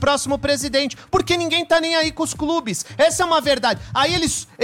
próximo presidente, porque ninguém tá nem aí com os clubes. Essa é uma verdade. Aí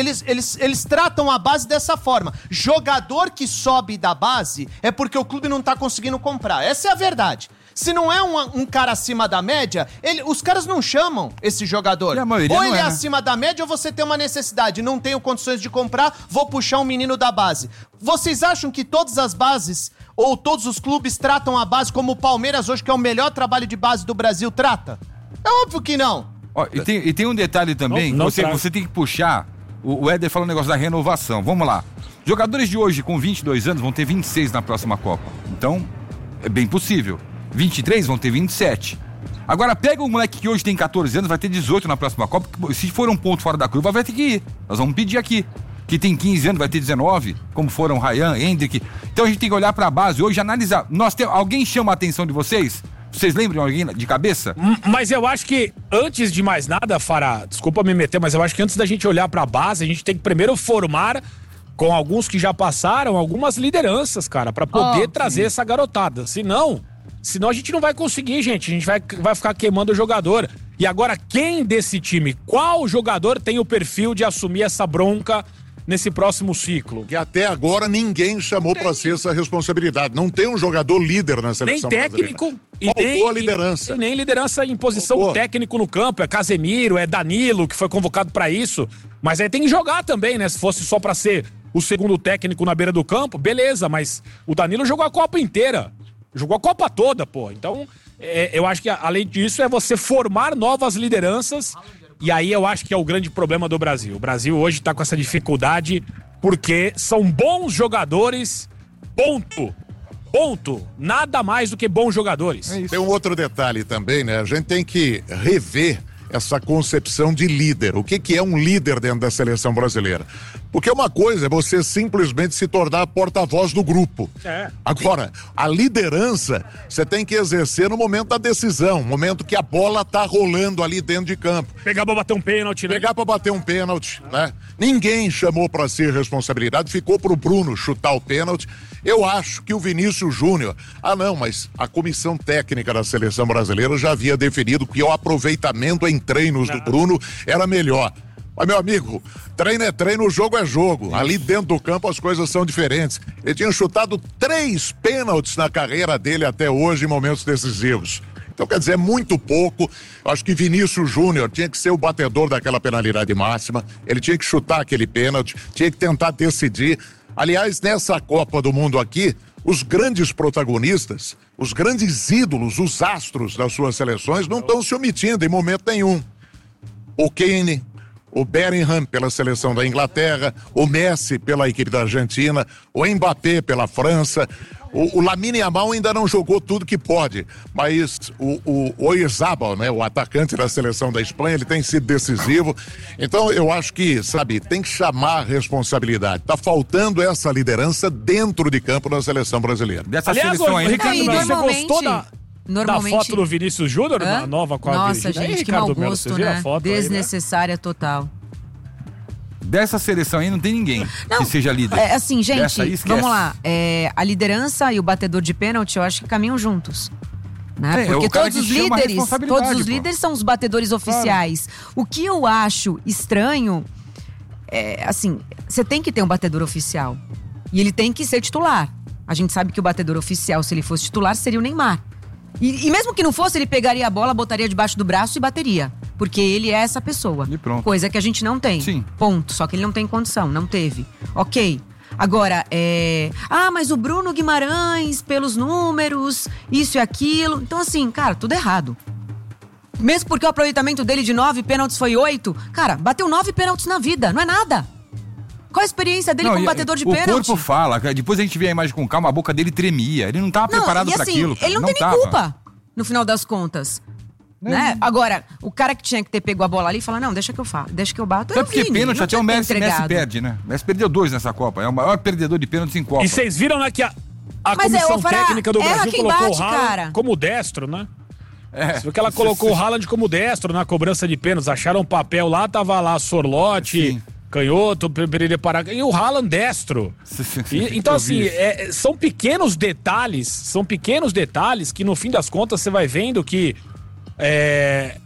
eles tratam a base dessa forma. Jogador que sobe da base é porque o clube não tá conseguindo comprar. Essa é a verdade. Se não é um cara acima da média, os caras não chamam esse jogador. Ou ele é acima da média ou você tem uma necessidade. Não tenho condições de comprar, vou puxar um menino da base. Vocês acham que todas as bases ou todos os clubes tratam a base como o Palmeiras hoje, que é o melhor trabalho de base do Brasil, trata? É óbvio que não. Ó, e tem um detalhe também, você tem que puxar, o Éder falou um negócio da renovação. Vamos lá. Jogadores de hoje com 22 anos vão ter 26 na próxima Copa. Então, é bem possível. 23 vão ter 27. Agora pega o moleque que hoje tem 14 anos, vai ter 18 na próxima Copa. Se for um ponto fora da curva, vai ter que ir. Nós vamos pedir aqui. Que tem 15 anos, vai ter 19, como foram Ryan, Hendrick. Então a gente tem que olhar pra base hoje, analisar. Alguém chama a atenção de vocês? Vocês lembram alguém de cabeça? Mas eu acho que, antes de mais nada, Fará, desculpa me meter, mas eu acho que antes da gente olhar pra base, a gente tem que primeiro formar, com alguns que já passaram, algumas lideranças, cara, pra poder trazer essa garotada. Senão a gente não vai conseguir, gente. A gente vai ficar queimando o jogador. E agora, quem desse time, qual jogador tem o perfil de assumir essa bronca nesse próximo ciclo? Que até agora ninguém chamou pra ser essa responsabilidade. Não tem um jogador líder na seleção brasileira. Nem técnico faltou a liderança. E nem liderança em posição técnico no campo. É Casemiro, é Danilo, que foi convocado pra isso. Mas aí tem que jogar também, né? Se fosse só pra ser o segundo técnico na beira do campo, beleza. Mas o Danilo jogou a Copa inteira. Jogou a Copa toda, pô. Então, eu acho que além disso é você formar novas lideranças. E aí eu acho que é o grande problema do Brasil. O Brasil hoje tá com essa dificuldade porque são bons jogadores, ponto. Ponto. Nada mais do que bons jogadores. Tem um outro detalhe também, né? A gente tem que rever essa concepção de líder. O que é um líder dentro da seleção brasileira? Porque uma coisa é você simplesmente se tornar porta-voz do grupo. Agora, a liderança você tem que exercer no momento da decisão, no momento que a bola tá rolando ali dentro de campo. Pegar pra bater um pênalti, né? Pegar pra bater um pênalti, né? Ninguém chamou pra si responsabilidade, ficou pro Bruno chutar o pênalti. Eu acho que o Vinícius Júnior, mas a comissão técnica da seleção brasileira já havia definido que o aproveitamento em treinos do Bruno era melhor. Mas, meu amigo, treino é treino, jogo é jogo. Ali dentro do campo as coisas são diferentes. Ele tinha chutado 3 pênaltis na carreira dele até hoje em momentos decisivos. Então, quer dizer, é muito pouco. Eu acho que Vinícius Júnior tinha que ser o batedor daquela penalidade máxima. Ele tinha que chutar aquele pênalti, tinha que tentar decidir. Aliás, nessa Copa do Mundo aqui, os grandes protagonistas, os grandes ídolos, os astros das suas seleções não estão se omitindo em momento nenhum. O Kane, o Bellingham pela seleção da Inglaterra, o Messi pela equipe da Argentina, o Mbappé pela França, o Lamine Yamal ainda não jogou tudo que pode, mas o Oyarzabal, né, o atacante da seleção da Espanha, ele tem sido decisivo. Então eu acho que, tem que chamar a responsabilidade. Tá faltando essa liderança dentro de campo na seleção brasileira. Dessa seleção aí, Ricardo, você gostou da foto do Vinícius Júnior, na nova quadra? Nossa, gente, que mau gosto, né? Desnecessária total. Dessa seleção aí não tem ninguém que seja líder. Gente, vamos lá. A liderança e o batedor de pênalti, eu acho que caminham juntos. Né? Porque todos os líderes são os batedores oficiais. O que eu acho estranho você tem que ter um batedor oficial. E ele tem que ser titular. A gente sabe que o batedor oficial, se ele fosse titular, seria o Neymar. E mesmo que não fosse, ele pegaria a bola, botaria debaixo do braço e bateria. Porque ele é essa pessoa. E pronto. Coisa que a gente não tem. Sim. Ponto. Só que ele não tem condição, não teve. Ok. Agora, mas o Bruno Guimarães, pelos números, isso e aquilo. Então, cara, tudo errado. Mesmo porque o aproveitamento dele de 9 pênaltis foi 8. Cara, bateu 9 pênaltis na vida, não é nada. Qual a experiência dele como batedor de pênalti? O corpo fala, depois a gente vê a imagem com calma, a boca dele tremia. Ele não tava preparado pra aquilo. Ele não tem nem culpa, no final das contas. Né? Agora, o cara que tinha que ter pego a bola ali fala, não, deixa que eu bato. Até porque pênalti, até o Messi perde, né? O Messi perdeu 2 nessa Copa. É o maior perdedor de pênaltis em Copa. E vocês viram, né, que a comissão técnica do Brasil colocou o Haaland como destro, né? Você viu que ela colocou o Haaland como destro na cobrança de pênaltis. Acharam um papel lá, tava lá Sorlote, canhoto, e o Haaland destro. Então, são pequenos detalhes que no fim das contas você vai vendo que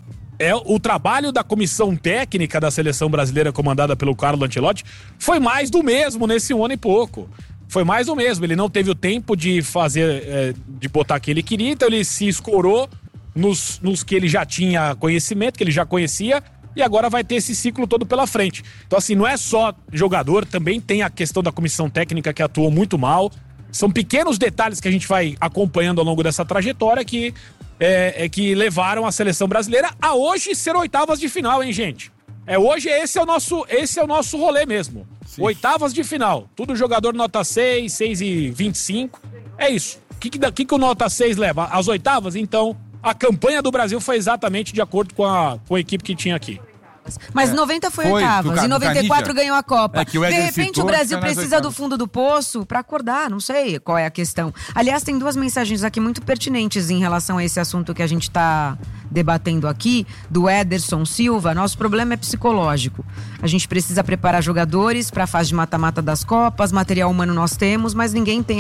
o trabalho da comissão técnica da seleção brasileira comandada pelo Carlo Ancelotti foi mais do mesmo nesse 1 ano e pouco. Foi mais do mesmo. Ele não teve o tempo de fazer, de botar o que ele queria, então ele se escorou nos que ele já tinha conhecimento, que ele já conhecia, e agora vai ter esse ciclo todo pela frente. Então, assim, não é só jogador, também tem a questão da comissão técnica que atuou muito mal. São pequenos detalhes que a gente vai acompanhando ao longo dessa trajetória que levaram a seleção brasileira a hoje ser oitavas de final, hein, gente? Hoje esse é o nosso rolê mesmo. Sim. Oitavas de final. Tudo jogador nota 6, 6,25. É isso. O que o nota 6 leva? As oitavas? Então, a campanha do Brasil foi exatamente de acordo com a equipe que tinha aqui. Mas 90 foi oitavas, e 94 ganhou a Copa. De repente o Brasil precisa do fundo do poço para acordar, não sei qual é a questão. Aliás, tem 2 mensagens aqui muito pertinentes em relação a esse assunto que a gente está debatendo aqui, do Ederson Silva. Nosso problema é psicológico. A gente precisa preparar jogadores para a fase de mata-mata das Copas, material humano nós temos, mas ninguém tem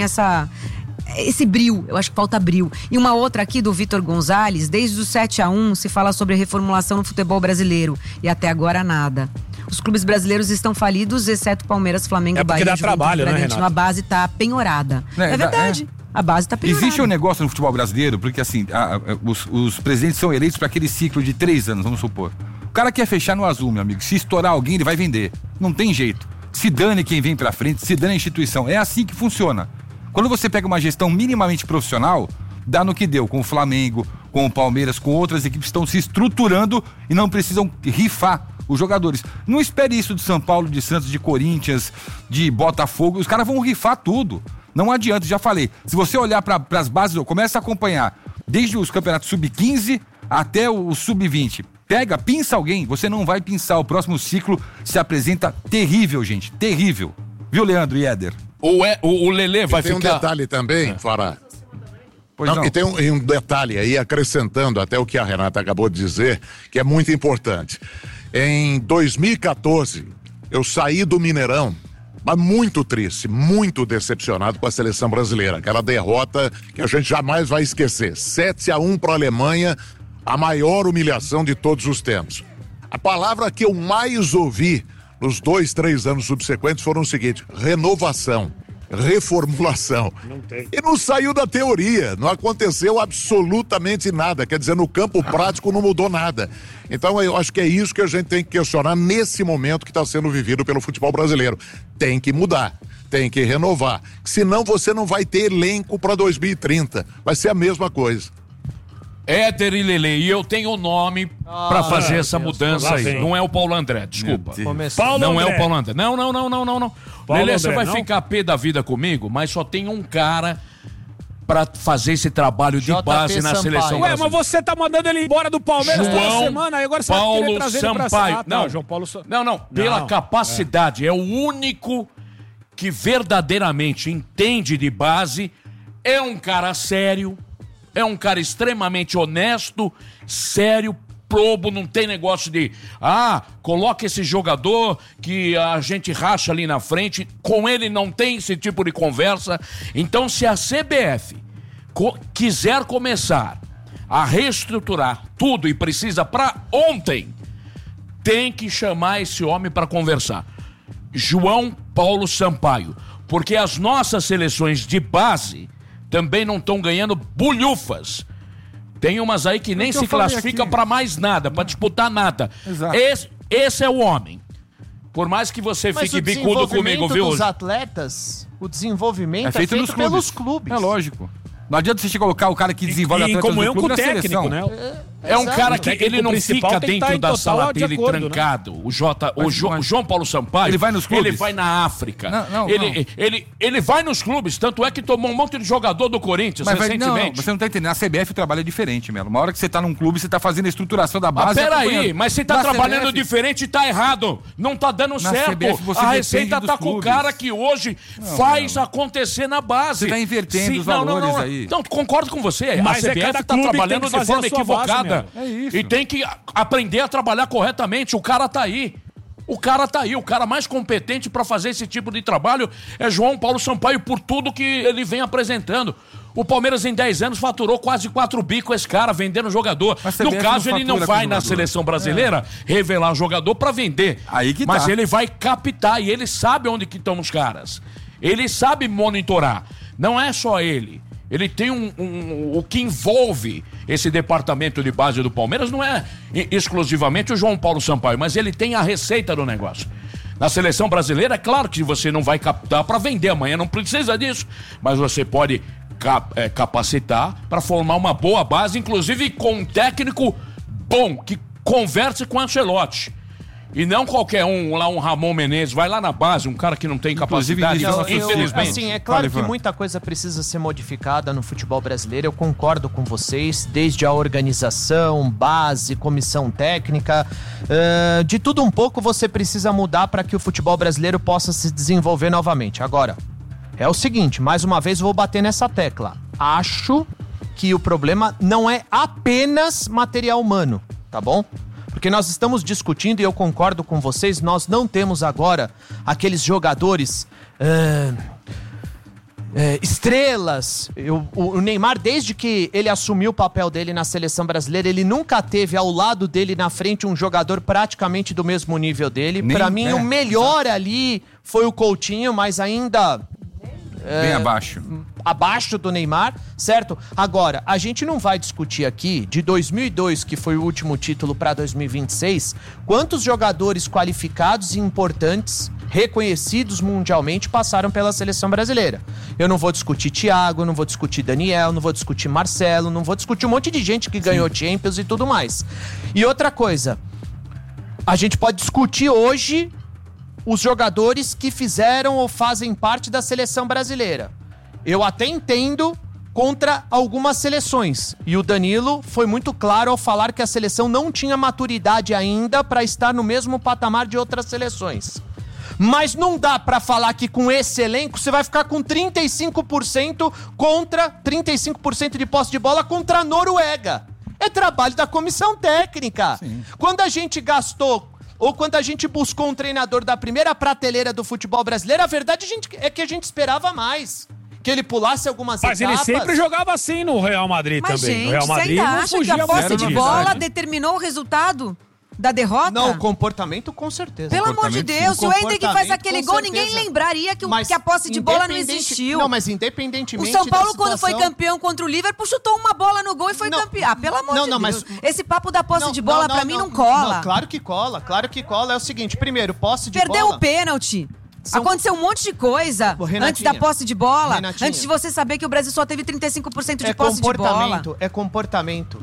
esse brio, eu acho que falta brio. E uma outra aqui do Vitor Gonzalez: desde o 7-1 se fala sobre reformulação no futebol brasileiro e até agora nada. Os clubes brasileiros estão falidos, exceto Palmeiras, Flamengo, Bahia, dá trabalho, né, Renato? A base tá penhorada. É verdade. A base tá penhorada. Existe um negócio no futebol brasileiro, porque assim, os presidentes são eleitos para aquele ciclo de 3 anos, vamos supor. O cara quer fechar no azul, meu amigo. Se estourar alguém, ele vai vender. Não tem jeito. Se dane quem vem pra frente, se dane a instituição. É assim que funciona. Quando você pega uma gestão minimamente profissional, dá no que deu, com o Flamengo, com o Palmeiras, com outras equipes que estão se estruturando e não precisam rifar os jogadores. Não espere isso de São Paulo, de Santos, de Corinthians, de Botafogo. Os caras vão rifar tudo. Não adianta, já falei. Se você olhar para as bases, começa a acompanhar desde os campeonatos sub-15 até o sub-20. Pinça alguém, você não vai pinçar. O próximo ciclo se apresenta terrível, gente. Terrível. Viu, Leandro e Éder? O Lelê vai ficar... Tem um detalhe também, Fará. E tem um detalhe aí, acrescentando até o que a Renata acabou de dizer, que é muito importante. Em 2014, eu saí do Mineirão, mas muito triste, muito decepcionado com a seleção brasileira. Aquela derrota que a gente jamais vai esquecer. 7-1 para a Alemanha, a maior humilhação de todos os tempos. A palavra que eu mais ouvi nos 2-3 anos subsequentes foram o seguinte: renovação, reformulação. E não saiu da teoria, não aconteceu absolutamente nada, quer dizer, no campo prático não mudou nada. Então eu acho que é isso que a gente tem que questionar nesse momento que está sendo vivido pelo futebol brasileiro. Tem que mudar, tem que renovar, senão você não vai ter elenco para 2030, vai ser a mesma coisa. Éder e Lelê, e eu tenho o nome pra fazer essa mudança aí. Não é o Paulo André, desculpa. Não é o Paulo André. Não. Lelê, você vai ficar pé da vida comigo, mas só tem um cara pra fazer esse trabalho de base na seleção brasileira. Mas você tá mandando ele embora do Palmeiras toda semana, aí agora você vai querer trazer ele pra Sampaio. Não, João Paulo Sampaio. Não, pela capacidade. É o único que verdadeiramente entende de base, é um cara sério, é um cara extremamente honesto, sério, probo, não tem negócio de coloca esse jogador que a gente racha ali na frente. Com ele não tem esse tipo de conversa. Então, se a CBF quiser começar a reestruturar tudo e precisa para ontem, tem que chamar esse homem para conversar. João Paulo Sampaio, porque as nossas seleções de base também não estão ganhando bulhufas. Tem umas aí que nem se classifica para mais nada, para disputar nada. Exato. Esse é o homem. Por mais que você fique bicudo comigo, viu? Os atletas, o desenvolvimento é feito pelos clubes. É lógico. Não adianta você colocar o cara que desenvolve atletas no clube na seleção. Né? É um cara que ele não fica dentro da sala dele trancado. Né? O João Paulo Sampaio, ele vai nos clubes? Ele vai na África. Ele vai nos clubes, tanto é que tomou um monte de jogador do Corinthians recentemente. Você não tá entendendo. A CBF o trabalho é diferente, Melo. Uma hora que você tá num clube, você tá fazendo a estruturação da base. Peraí, mas você tá trabalhando diferente e tá errado. Não tá dando certo. A Receita tá com o cara que hoje faz acontecer na base. Você tá invertendo os valores aí. Não, concordo com você. Mas a CBF tá trabalhando de forma equivocada. É isso. E tem que aprender a trabalhar corretamente. O cara tá aí. O cara mais competente para fazer esse tipo de trabalho é João Paulo Sampaio, por tudo que ele vem apresentando. O Palmeiras em 10 anos faturou quase 4 bi com esse cara, vendendo jogador. No caso, ele não vai na seleção brasileira revelar o jogador pra vender. Aí que Mas ele vai captar e ele sabe onde que estão os caras. Ele sabe monitorar. Não é só ele. Ele tem o que envolve esse departamento de base do Palmeiras não é exclusivamente o João Paulo Sampaio, mas ele tem a receita do negócio. Na seleção brasileira, é claro que você não vai captar para vender amanhã, não precisa disso, mas você pode capacitar para formar uma boa base, inclusive com um técnico bom, que converse com o Ancelotti. E não qualquer um Ramon Menezes, vai lá na base, um cara que não tem capacidade, infelizmente. Assim, é claro que muita coisa precisa ser modificada no futebol brasileiro, eu concordo com vocês, desde a organização, base, comissão técnica, de tudo um pouco você precisa mudar para que o futebol brasileiro possa se desenvolver novamente. Agora, é o seguinte, mais uma vez vou bater nessa tecla, acho que o problema não é apenas material humano, tá bom? Porque nós estamos discutindo, e eu concordo com vocês, nós não temos agora aqueles jogadores estrelas. O Neymar, desde que ele assumiu o papel dele na seleção brasileira, ele nunca teve ao lado dele na frente um jogador praticamente do mesmo nível dele. Pra mim, o melhor ali foi o Coutinho, mas ainda... bem abaixo do Neymar, certo? Agora, a gente não vai discutir aqui, de 2002, que foi o último título para 2026, quantos jogadores qualificados e importantes, reconhecidos mundialmente, passaram pela seleção brasileira. Eu não vou discutir Thiago, não vou discutir Daniel, não vou discutir Marcelo, não vou discutir um monte de gente que ganhou Champions e tudo mais. E outra coisa, a gente pode discutir hoje os jogadores que fizeram ou fazem parte da seleção brasileira. Eu até entendo contra algumas seleções. E o Danilo foi muito claro ao falar que a seleção não tinha maturidade ainda para estar no mesmo patamar de outras seleções. Mas não dá para falar que com esse elenco você vai ficar com 35% de posse de bola contra a Noruega. É trabalho da comissão técnica. Sim. Quando a gente gastou ou quando a gente buscou um treinador da primeira prateleira do futebol brasileiro, a verdade é que a gente esperava mais. Que ele pulasse algumas etapas. Mas ele sempre jogava assim no Real Madrid também. Gente, no Real Madrid você ainda acha que a posse de bola determinou o resultado da derrota? Não, o comportamento com certeza. Pelo amor de Deus, se o Hendrick faz aquele gol, ninguém lembraria que a posse de bola não existiu. Não, mas independentemente o São Paulo, quando foi campeão contra o Liverpool, chutou uma bola no gol e foi campeão. Ah, pelo amor de Deus. Mas esse papo da posse de bola, pra mim, não cola. Claro que cola. É o seguinte, primeiro, posse de bola... Perdeu o pênalti. Aconteceu um monte de coisa antes da posse de bola, antes de você saber que o Brasil só teve 35% de posse de bola. É comportamento.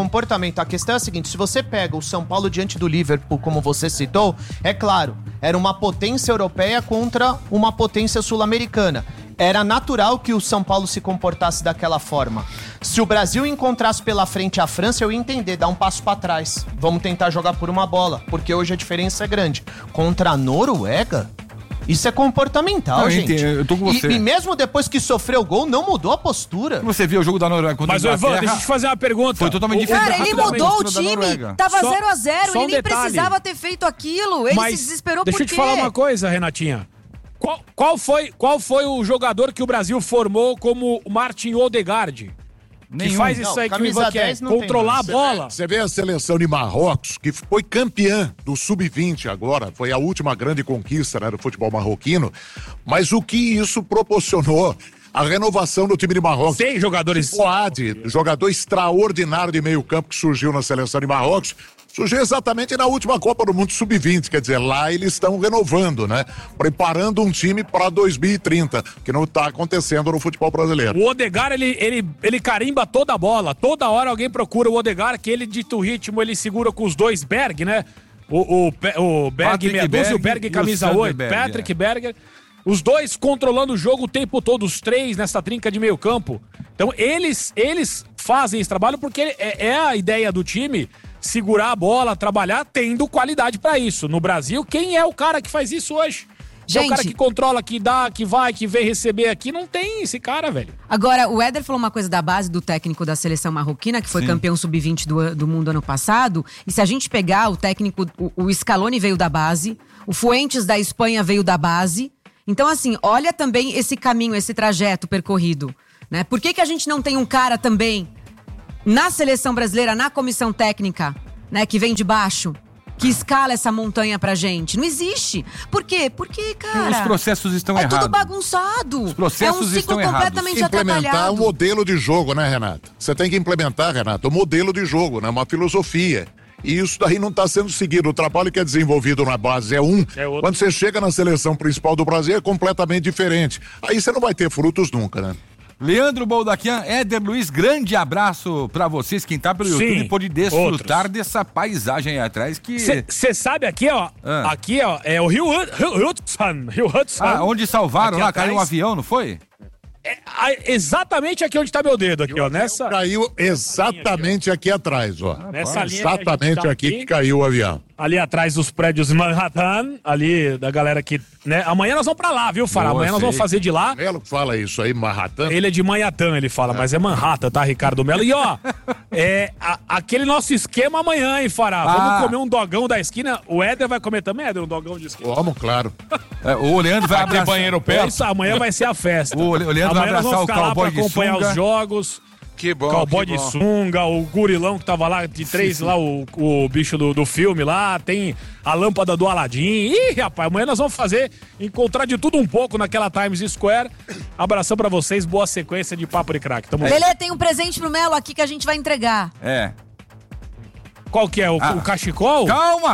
A questão é a seguinte, se você pega o São Paulo diante do Liverpool, como você citou, é claro, era uma potência europeia contra uma potência sul-americana. Era natural que o São Paulo se comportasse daquela forma. Se o Brasil encontrasse pela frente a França, eu ia entender, dar um passo pra trás. Vamos tentar jogar por uma bola, porque hoje a diferença é grande. Contra a Noruega... Isso é comportamental, gente. Eu tô com você. E mesmo depois que sofreu o gol, não mudou a postura. Você viu o jogo da Noruega contra a Inglaterra? Mas, Ivan, deixa eu te fazer uma pergunta. Foi totalmente diferente. Cara, ele mudou o time. Tava 0-0, ele nem precisava ter feito aquilo. Ele se desesperou por quê? Deixa eu te falar uma coisa, Renatinha. Qual foi o jogador que o Brasil formou como o Martin Odegaard? Que faz isso aí que o Ivan quer, controlar a bola. Você vê a seleção de Marrocos, que foi campeã do Sub-20 agora, foi a última grande conquista, né, do futebol marroquino, mas o que isso proporcionou? A renovação do time de Marrocos. Tem jogadores... Boade, jogador extraordinário de meio campo que surgiu na seleção de Marrocos, surgiu exatamente na última Copa do Mundo Sub-20, quer dizer, lá eles estão renovando, né? Preparando um time para 2030, que não está acontecendo no futebol brasileiro. O Odegaard, ele carimba toda a bola, toda hora alguém procura o Odegaard, que ele dita o ritmo, ele segura com os dois Berg, né? O Berg meia dúzia e o Berg camisa 8, Patrick Berger. Os dois controlando o jogo o tempo todo, os três nessa trinca de meio campo. Então eles fazem esse trabalho porque é a ideia do time segurar a bola, trabalhar, tendo qualidade pra isso. No Brasil, quem é o cara que faz isso hoje? Gente, é o cara que controla, que dá, que vai, que vem receber aqui. Não tem esse cara, velho. Agora, o Éder falou uma coisa da base do técnico da seleção marroquina, que foi campeão sub-20 do mundo ano passado. E se a gente pegar o técnico, o Scaloni veio da base, o Fuentes da Espanha veio da base. Então, assim, olha também esse caminho, esse trajeto percorrido. Né? Por que a gente não tem um cara também na seleção brasileira, na comissão técnica, né, que vem de baixo, que escala essa montanha pra gente? Não existe. Por quê? Porque, cara... Os processos estão errados. É tudo bagunçado. Os processos estão errados. Completamente implementar um modelo de jogo, né, Renato? Você tem que implementar, Renato, um modelo de jogo, né? Uma filosofia. E isso daí não está sendo seguido. O trabalho que é desenvolvido na base é um. Quando você chega na seleção principal do Brasil é completamente diferente. Aí você não vai ter frutos nunca, né? Leandro Boldaquian, Éder Luiz, grande abraço pra vocês. Quem tá pelo YouTube pode desfrutar dessa paisagem aí atrás que... Você sabe aqui, ó, aqui, ó, é o Rio Hudson. Ah, onde salvaram aqui lá, atrás. caiu um avião, não foi? Exatamente aqui onde tá meu dedo, aqui, ó, nessa... Caiu exatamente aqui atrás, ó. Nessa linha exatamente tá aqui que caiu o avião. Ali atrás dos prédios Manhattan, ali da galera que, né? Amanhã nós vamos pra lá, viu, Fará? Amanhã nós vamos fazer de lá. Melo fala isso aí, Manhattan? Ele é de Manhattan, ele fala, mas é Manhattan, tá, Ricardo Melo? E ó, aquele nosso esquema amanhã, hein, Fará? Vamos comer um dogão da esquina. O Éder vai comer também, Éder, um dogão de esquina? Vamos, claro. O Leandro vai abraçar... banheiro perto. Isso, amanhã vai ser a festa. O Leandro vai abraçar o cowboy de sunga. Acompanhar os jogos. Que bom. Cowboy de sunga, o gurilão que tava lá de 3 lá, o bicho do filme lá, tem a lâmpada do Aladim. Ih, rapaz, amanhã nós vamos encontrar de tudo um pouco naquela Times Square. Abração pra vocês, boa sequência de Papo de Craque. Beleza, tem um presente pro Melo aqui que a gente vai entregar. Qual que é? O cachecol?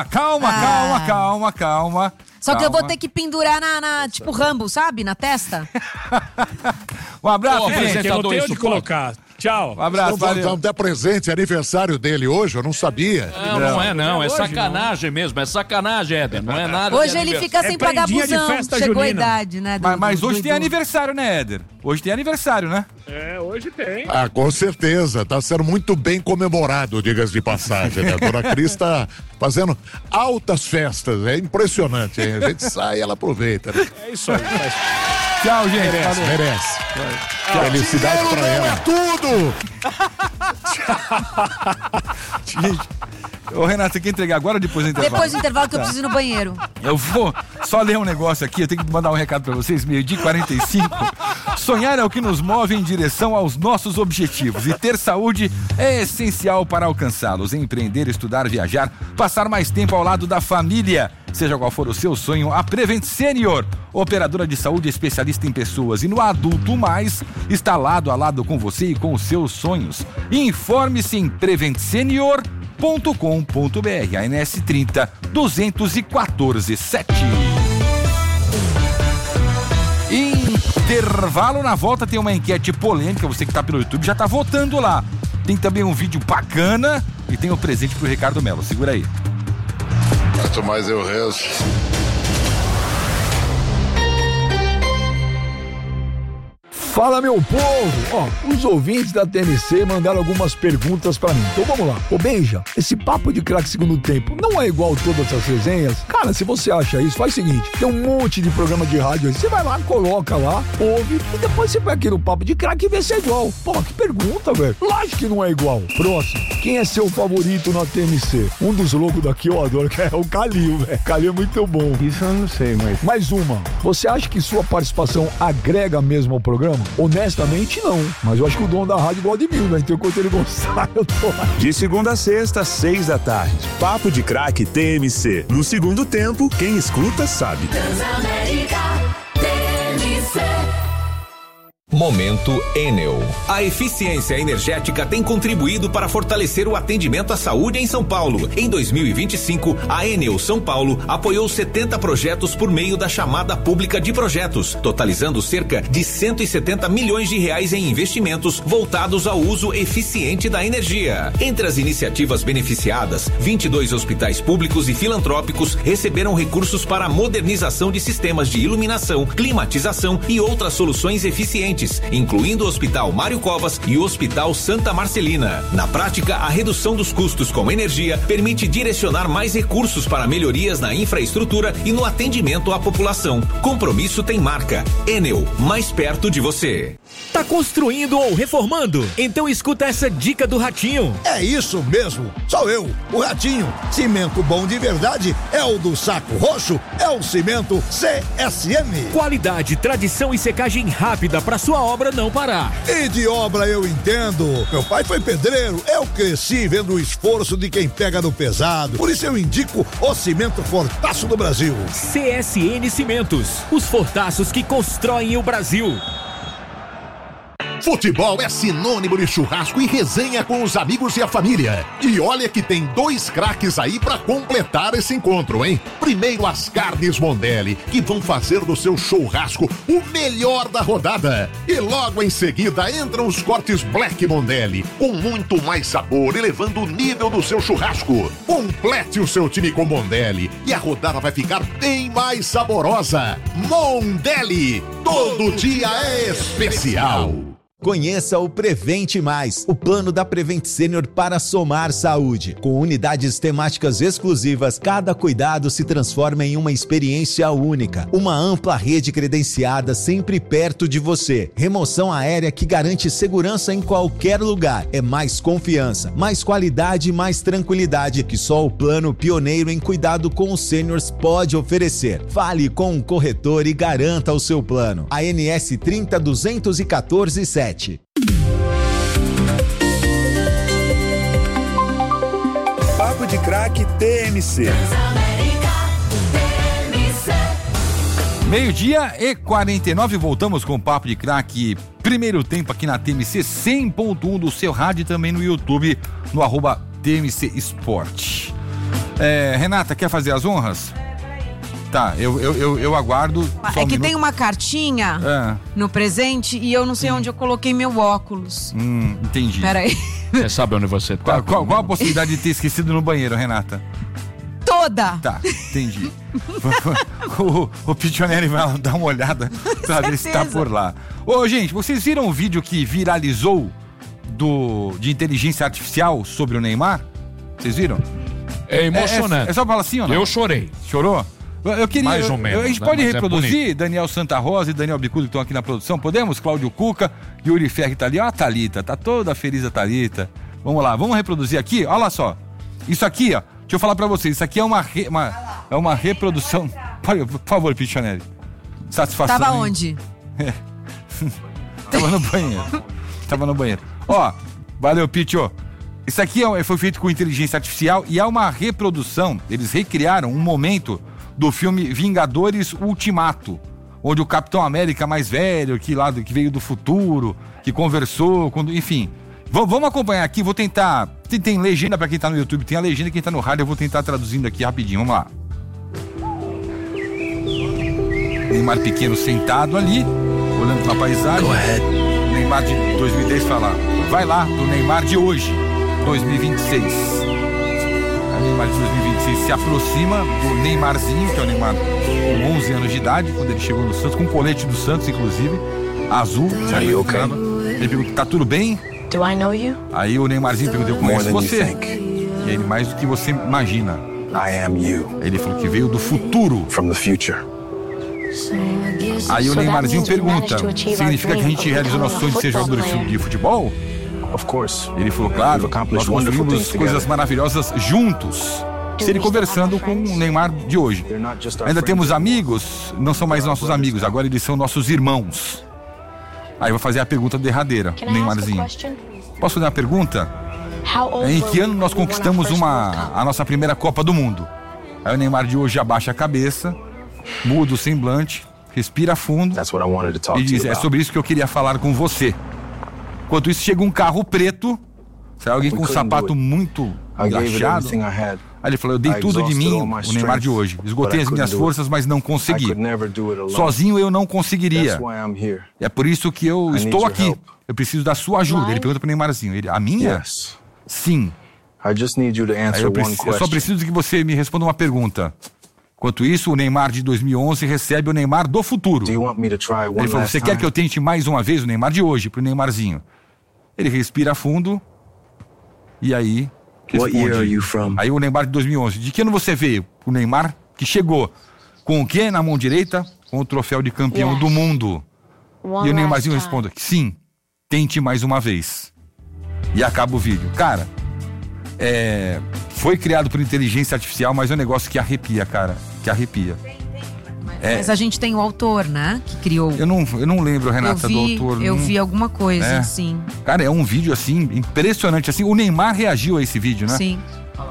Calma. Só que eu vou ter que pendurar tipo Rambo, sabe? Na testa. Um abraço, gente. Eu não tenho onde colocar. Tchau. Um abraço, valeu. Vamos dar presente, aniversário dele hoje, eu não sabia. Não é não, é sacanagem mesmo, é sacanagem, Éder, não é nada. Hoje ele fica sem pagar busão, chegou a idade, né? Mas hoje tem aniversário, né, Éder? Hoje tem aniversário, né? Hoje tem. Ah, com certeza, tá sendo muito bem comemorado, diga-se de passagem, né? A Dona Cris tá fazendo altas festas, é impressionante, hein? A gente sai e ela aproveita, né? É isso aí. Tchau, gente. Merece. Felicidade pra ela. É tudo! Gente, ô Renato, você quer entregar agora ou depois do intervalo? Depois do intervalo que eu preciso ir no banheiro. Eu vou só ler um negócio aqui, eu tenho que mandar um recado pra vocês, 12:45. Sonhar é o que nos move em direção aos nossos objetivos e ter saúde é essencial para alcançá-los. Empreender, estudar, viajar, passar mais tempo ao lado da família. Seja qual for o seu sonho, a Prevent Senior, operadora de saúde especialista em pessoas e no Adulto Mais, está lado a lado com você e com os seus sonhos. Informe-se em preventsenior.com.br, ANS 30 214 7. Intervalo, na volta tem uma enquete polêmica, você que está pelo YouTube já está votando lá. Tem também um vídeo bacana e tem um presente pro Ricardo Melo, segura aí. Quanto mais eu rezo. Fala, meu povo! Os ouvintes da TNC mandaram algumas perguntas pra mim. Então vamos lá. Beija, esse papo de craque segundo tempo não é igual todas as resenhas? Cara, se você acha isso, faz o seguinte, tem um monte de programa de rádio aí. Você vai lá, coloca lá, ouve, e depois você vai aqui no papo de craque e vê se é igual. Que pergunta, velho. Lógico que não é igual. Próximo. Quem é seu favorito na TNC? Um dos logos daqui eu adoro, que é o Calil, velho. Calil é muito bom. Isso eu não sei, mas... Mais uma. Você acha que sua participação agrega mesmo ao programa? Honestamente, não. Mas eu acho que o dono da rádio gosta de mim, né? Então, enquanto ele gostar, eu tô lá. De segunda a sexta, 6 da tarde. Papo de Craque TMC. No segundo tempo, quem escuta sabe. Momento Enel. A eficiência energética tem contribuído para fortalecer o atendimento à saúde em São Paulo. Em 2025, a Enel São Paulo apoiou 70 projetos por meio da chamada pública de projetos, totalizando cerca de 170 milhões de reais em investimentos voltados ao uso eficiente da energia. Entre as iniciativas beneficiadas, 22 hospitais públicos e filantrópicos receberam recursos para a modernização de sistemas de iluminação, climatização e outras soluções eficientes, incluindo o Hospital Mário Covas e o Hospital Santa Marcelina. Na prática, a redução dos custos com energia permite direcionar mais recursos para melhorias na infraestrutura e no atendimento à população. Compromisso tem marca. Enel, mais perto de você. Tá construindo ou reformando? Então escuta essa dica do Ratinho. É isso mesmo, sou eu, o Ratinho. Cimento bom de verdade é o do Saco Roxo, é o cimento CSM. Qualidade, tradição e secagem rápida para sua sua obra não parar. E de obra eu entendo. Meu pai foi pedreiro, eu cresci vendo o esforço de quem pega no pesado. Por isso eu indico o Cimento Fortaço do Brasil. CSN Cimentos, os fortaços que constroem o Brasil. Futebol é sinônimo de churrasco e resenha com os amigos e a família. E olha que tem 2 craques aí pra completar esse encontro, hein? Primeiro as carnes Mondelli, que vão fazer do seu churrasco o melhor da rodada. E logo em seguida entram os cortes Black Mondelli, com muito mais sabor, elevando o nível do seu churrasco. Complete o seu time com Mondelli e a rodada vai ficar bem mais saborosa. Mondelli, todo dia é especial. Conheça o Prevente Mais, o plano da Prevent Senior para somar saúde. Com unidades temáticas exclusivas, cada cuidado se transforma em uma experiência única. Uma ampla rede credenciada sempre perto de você. Remoção aérea que garante segurança em qualquer lugar. É mais confiança, mais qualidade e mais tranquilidade que só o plano pioneiro em cuidado com os seniors pode oferecer. Fale com o corretor e garanta o seu plano. ANS 302147. Papo de Craque TMC. 12:49, voltamos com o Papo de Craque. Primeiro tempo aqui na TMC 100.1 do seu rádio e também no YouTube, no @TMC Esporte. Renata, quer fazer as honras? Tá, eu aguardo. É que tem uma cartinha no presente e eu não sei onde eu coloquei meu óculos. Entendi. Peraí. Você sabe onde você tá? Qual a possibilidade de ter esquecido no banheiro, Renata? Toda! Tá, entendi. o Pichonelli vai dar uma olhada pra ver se tá por lá. Ô, gente, vocês viram o vídeo que viralizou de inteligência artificial sobre o Neymar? Vocês viram? É emocionante. É só falar assim ou não? Eu chorei. Chorou? Eu queria, mais ou menos. A gente pode reproduzir Daniel Santa Rosa e Daniel Bicudo que estão aqui na produção? Podemos? Cláudio Cuca, Yuri Ferri tá ali. Ó a Thalita, tá toda feliz a Thalita. Vamos lá, vamos reproduzir aqui? Olha só. Isso aqui, ó. Deixa eu falar pra vocês. Isso aqui é uma reprodução. Por favor, Pichonelli. Satisfação. Tava onde? Tava no banheiro. Ó, valeu, Picho. Isso aqui foi feito com inteligência artificial e é uma reprodução. Eles recriaram um momento do filme Vingadores Ultimato, onde o Capitão América mais velho, que veio do futuro, que conversou, enfim. Vamos acompanhar aqui, vou tentar. Tem legenda pra quem tá no YouTube, tem a legenda quem tá no rádio, eu vou tentar traduzindo aqui rapidinho, vamos lá. Neymar pequeno sentado ali, olhando pra paisagem. Neymar de 2010 fala, vai lá pro Neymar de hoje, 2026. A Neymar de 2026 se aproxima do Neymarzinho, que é o Neymar com 11 anos de idade, quando ele chegou no Santos, com o colete do Santos, inclusive, azul. Ele perguntou, tá tudo bem? Do I know you? Aí o Neymarzinho perguntou, eu conheço você. E ele, mais do que você imagina. I am you. Ele falou que veio do futuro. From the future. Aí o Neymarzinho pergunta, significa que a gente realizou nosso sonho de ser jogador de futebol? Of course. Ele falou, claro, nós construímos coisas maravilhosas juntos. Ele conversando com o Neymar de hoje. Ainda temos amigos, não são mais nossos amigos, agora eles são nossos irmãos. Aí eu vou fazer a pergunta derradeira, Neymarzinho. Posso fazer uma pergunta? Em que ano nós conquistamos a nossa primeira Copa do Mundo? Aí o Neymar de hoje abaixa a cabeça, muda o semblante, respira fundo e diz, é sobre isso que eu queria falar com você. Enquanto isso chega um carro preto, sai alguém com um sapato muito engraxado. Aí ele falou, eu dei tudo de mim, o Neymar de hoje. Esgotei as minhas forças, mas não consegui. Sozinho eu não conseguiria. É por isso que eu estou aqui. Eu preciso da sua ajuda. Ele pergunta pro Neymarzinho. Ele, a minha? Sim. Eu só preciso que você me responda uma pergunta. Enquanto isso, o Neymar de 2011 recebe o Neymar do futuro. Ele falou, você quer que eu tente mais uma vez o Neymar de hoje, pro Neymarzinho? Ele respira fundo e aí responde. Aí o Neymar de 2011, de que ano você veio? O Neymar que chegou com o quê na mão direita? Com o troféu de campeão do mundo. E o Neymarzinho responde, sim, tente mais uma vez. E acaba o vídeo. Cara, foi criado por inteligência artificial, mas é um negócio que arrepia, cara. Que arrepia. Mas a gente tem o autor, né? Que criou. Eu não lembro, Renata, do autor. Eu vi alguma coisa, assim. Cara, é um vídeo, assim, impressionante. Assim, o Neymar reagiu a esse vídeo, né? Sim.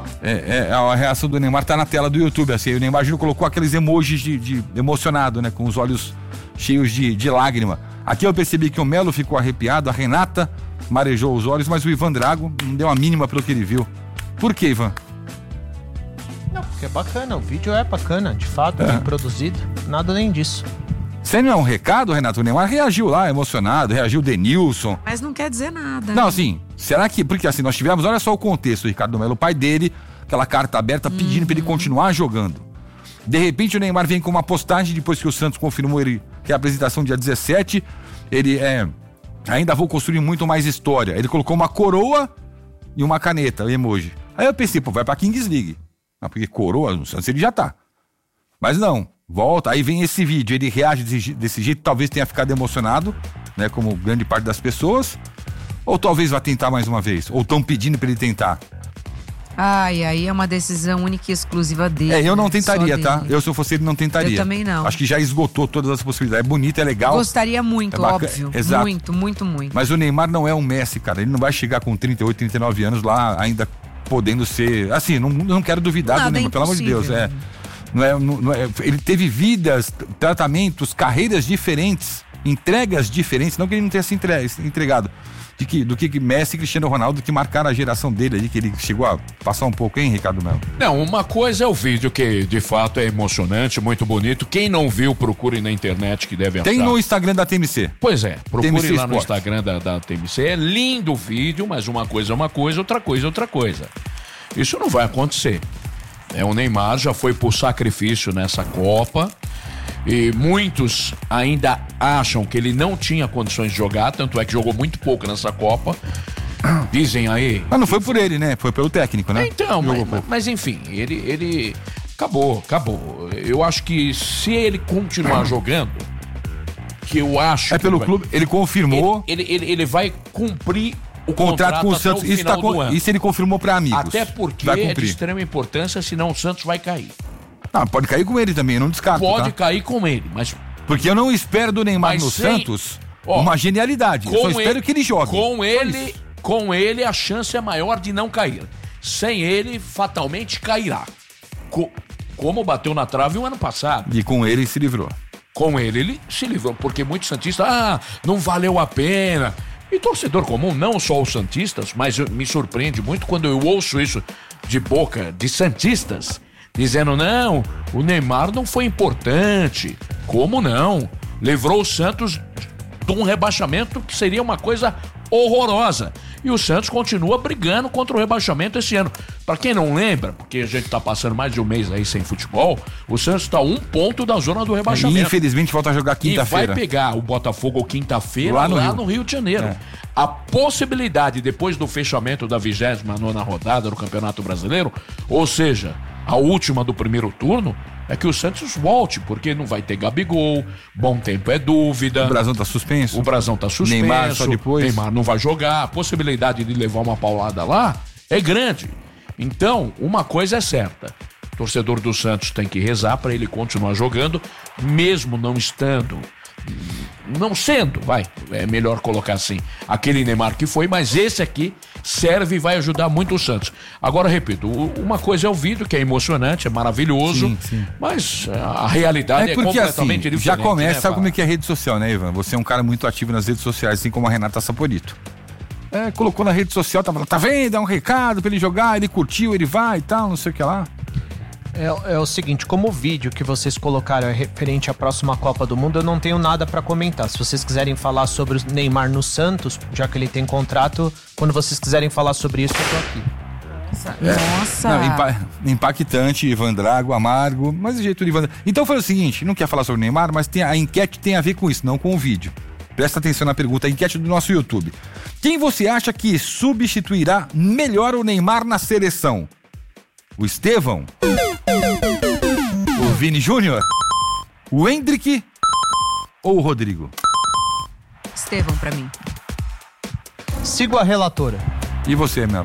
A reação do Neymar tá na tela do YouTube, assim. O Neymar colocou aqueles emojis de emocionado, né? Com os olhos cheios de lágrima. Aqui eu percebi que o Melo ficou arrepiado, a Renata marejou os olhos, mas o Ivan Drago não deu a mínima pelo que ele viu. Por que, Ivan? Não, porque é bacana, o vídeo é bacana, de fato, bem produzido, nada além disso. Você não é um recado, Renato? O Neymar reagiu lá, emocionado, reagiu o Denilson. Mas não quer dizer nada. Não, assim, será que... Porque assim, nós tivemos, olha só o contexto, Ricardo Melo, o pai dele, aquela carta aberta pedindo pra ele continuar jogando. De repente o Neymar vem com uma postagem, depois que o Santos confirmou ele que a apresentação dia 17, ele ainda vou construir muito mais história. Ele colocou uma coroa e uma caneta, o emoji. Aí eu pensei, vai pra Kings League. Porque coroa no Santos ele já tá. Mas não, volta, aí vem esse vídeo, ele reage desse jeito, talvez tenha ficado emocionado, né, como grande parte das pessoas, ou talvez vá tentar mais uma vez, ou estão pedindo pra ele tentar. Aí é uma decisão única e exclusiva dele. Eu não tentaria, tá? Eu, se eu fosse ele, não tentaria. Eu também não. Acho que já esgotou todas as possibilidades. É bonito, é legal. Gostaria muito, óbvio. Exato. Muito, muito, muito. Mas o Neymar não é um Messi, cara. Ele não vai chegar com 38, 39 anos lá ainda podendo ser... Assim, não quero duvidar do Neymar, pelo amor de Deus. Ele teve vidas, tratamentos, carreiras diferentes, entregas diferentes, não que ele não tenha se entregado. Do que Messi e Cristiano Ronaldo, que marcaram a geração dele ali, que ele chegou a passar um pouco, hein, Ricardo Melo? Não, uma coisa é o vídeo, que de fato é emocionante, muito bonito. Quem não viu, procure na internet, que deve achar. Tem no Instagram da TMC. Pois é, procure TMC lá Sport. no Instagram da TMC. É lindo o vídeo, mas uma coisa é uma coisa, outra coisa é outra coisa. Isso não vai acontecer. O Neymar já foi por sacrifício nessa Copa. E muitos ainda acham que ele não tinha condições de jogar, tanto é que jogou muito pouco nessa Copa. Dizem aí. Mas não foi por ele, né? Foi pelo técnico, né? Então, mas enfim, ele acabou. Eu acho que se ele continuar jogando, que eu acho. Pelo clube, ele confirmou. Ele vai cumprir o contrato com o Santos. Isso ele confirmou para amigos. Até porque é de extrema importância, senão o Santos vai cair. Pode cair com ele também, eu não descarto. Pode cair com ele, mas... Porque eu não espero do Neymar no Santos uma genialidade. Eu só espero que ele jogue. Com ele, a chance é maior de não cair. Sem ele, fatalmente cairá. Como bateu na trave o ano passado. E com ele se livrou. Com ele se livrou, porque muitos santistas, não valeu a pena. E torcedor comum, não só os santistas, mas me surpreende muito quando eu ouço isso de boca de santistas, dizendo, não, o Neymar não foi importante. Como não? Livrou o Santos de um rebaixamento que seria uma coisa horrorosa. E o Santos continua brigando contra o rebaixamento esse ano. Pra quem não lembra, porque a gente tá passando mais de um mês aí sem futebol, o Santos tá 1 ponto da zona do rebaixamento. E infelizmente volta a jogar quinta-feira. E vai pegar o Botafogo quinta-feira lá no Rio de Janeiro. A possibilidade, depois do fechamento da 29ª rodada do Campeonato Brasileiro, ou seja, a última do primeiro turno, é que o Santos volte, porque não vai ter Gabigol, bom tempo é dúvida. O Brasão tá suspenso. Neymar só depois. Neymar não vai jogar, a possibilidade de levar uma paulada lá é grande. Então, uma coisa é certa, o torcedor do Santos tem que rezar para ele continuar jogando, mesmo não sendo, é melhor colocar assim, aquele Neymar que foi, mas esse aqui serve e vai ajudar muito o Santos. Agora, repito, uma coisa é o vídeo, que é emocionante, é maravilhoso, sim. Mas a realidade é completamente diferente. Já começa, né, sabe como é que é a rede social, né, Ivan? Você é um cara muito ativo nas redes sociais, assim como a Renata Saporito. Colocou na rede social, tá vendo? É um recado pra ele jogar, ele curtiu, ele vai e tal, não sei o que lá. É o seguinte, como o vídeo que vocês colocaram é referente à próxima Copa do Mundo, eu não tenho nada pra comentar. Se vocês quiserem falar sobre o Neymar no Santos, já que ele tem contrato, quando vocês quiserem falar sobre isso, eu tô aqui. Nossa! Impactante, Ivan Drago, amargo, mas o jeito de Ivan... Então foi o seguinte, não quer falar sobre o Neymar, mas a enquete tem a ver com isso, não com o vídeo. Presta atenção na pergunta, a enquete do nosso YouTube. Quem você acha que substituirá melhor o Neymar na seleção? O Estevão? O Vini Júnior? O Hendrick? Ou o Rodrigo? Estevão pra mim. Sigo a relatora. E você, Melo?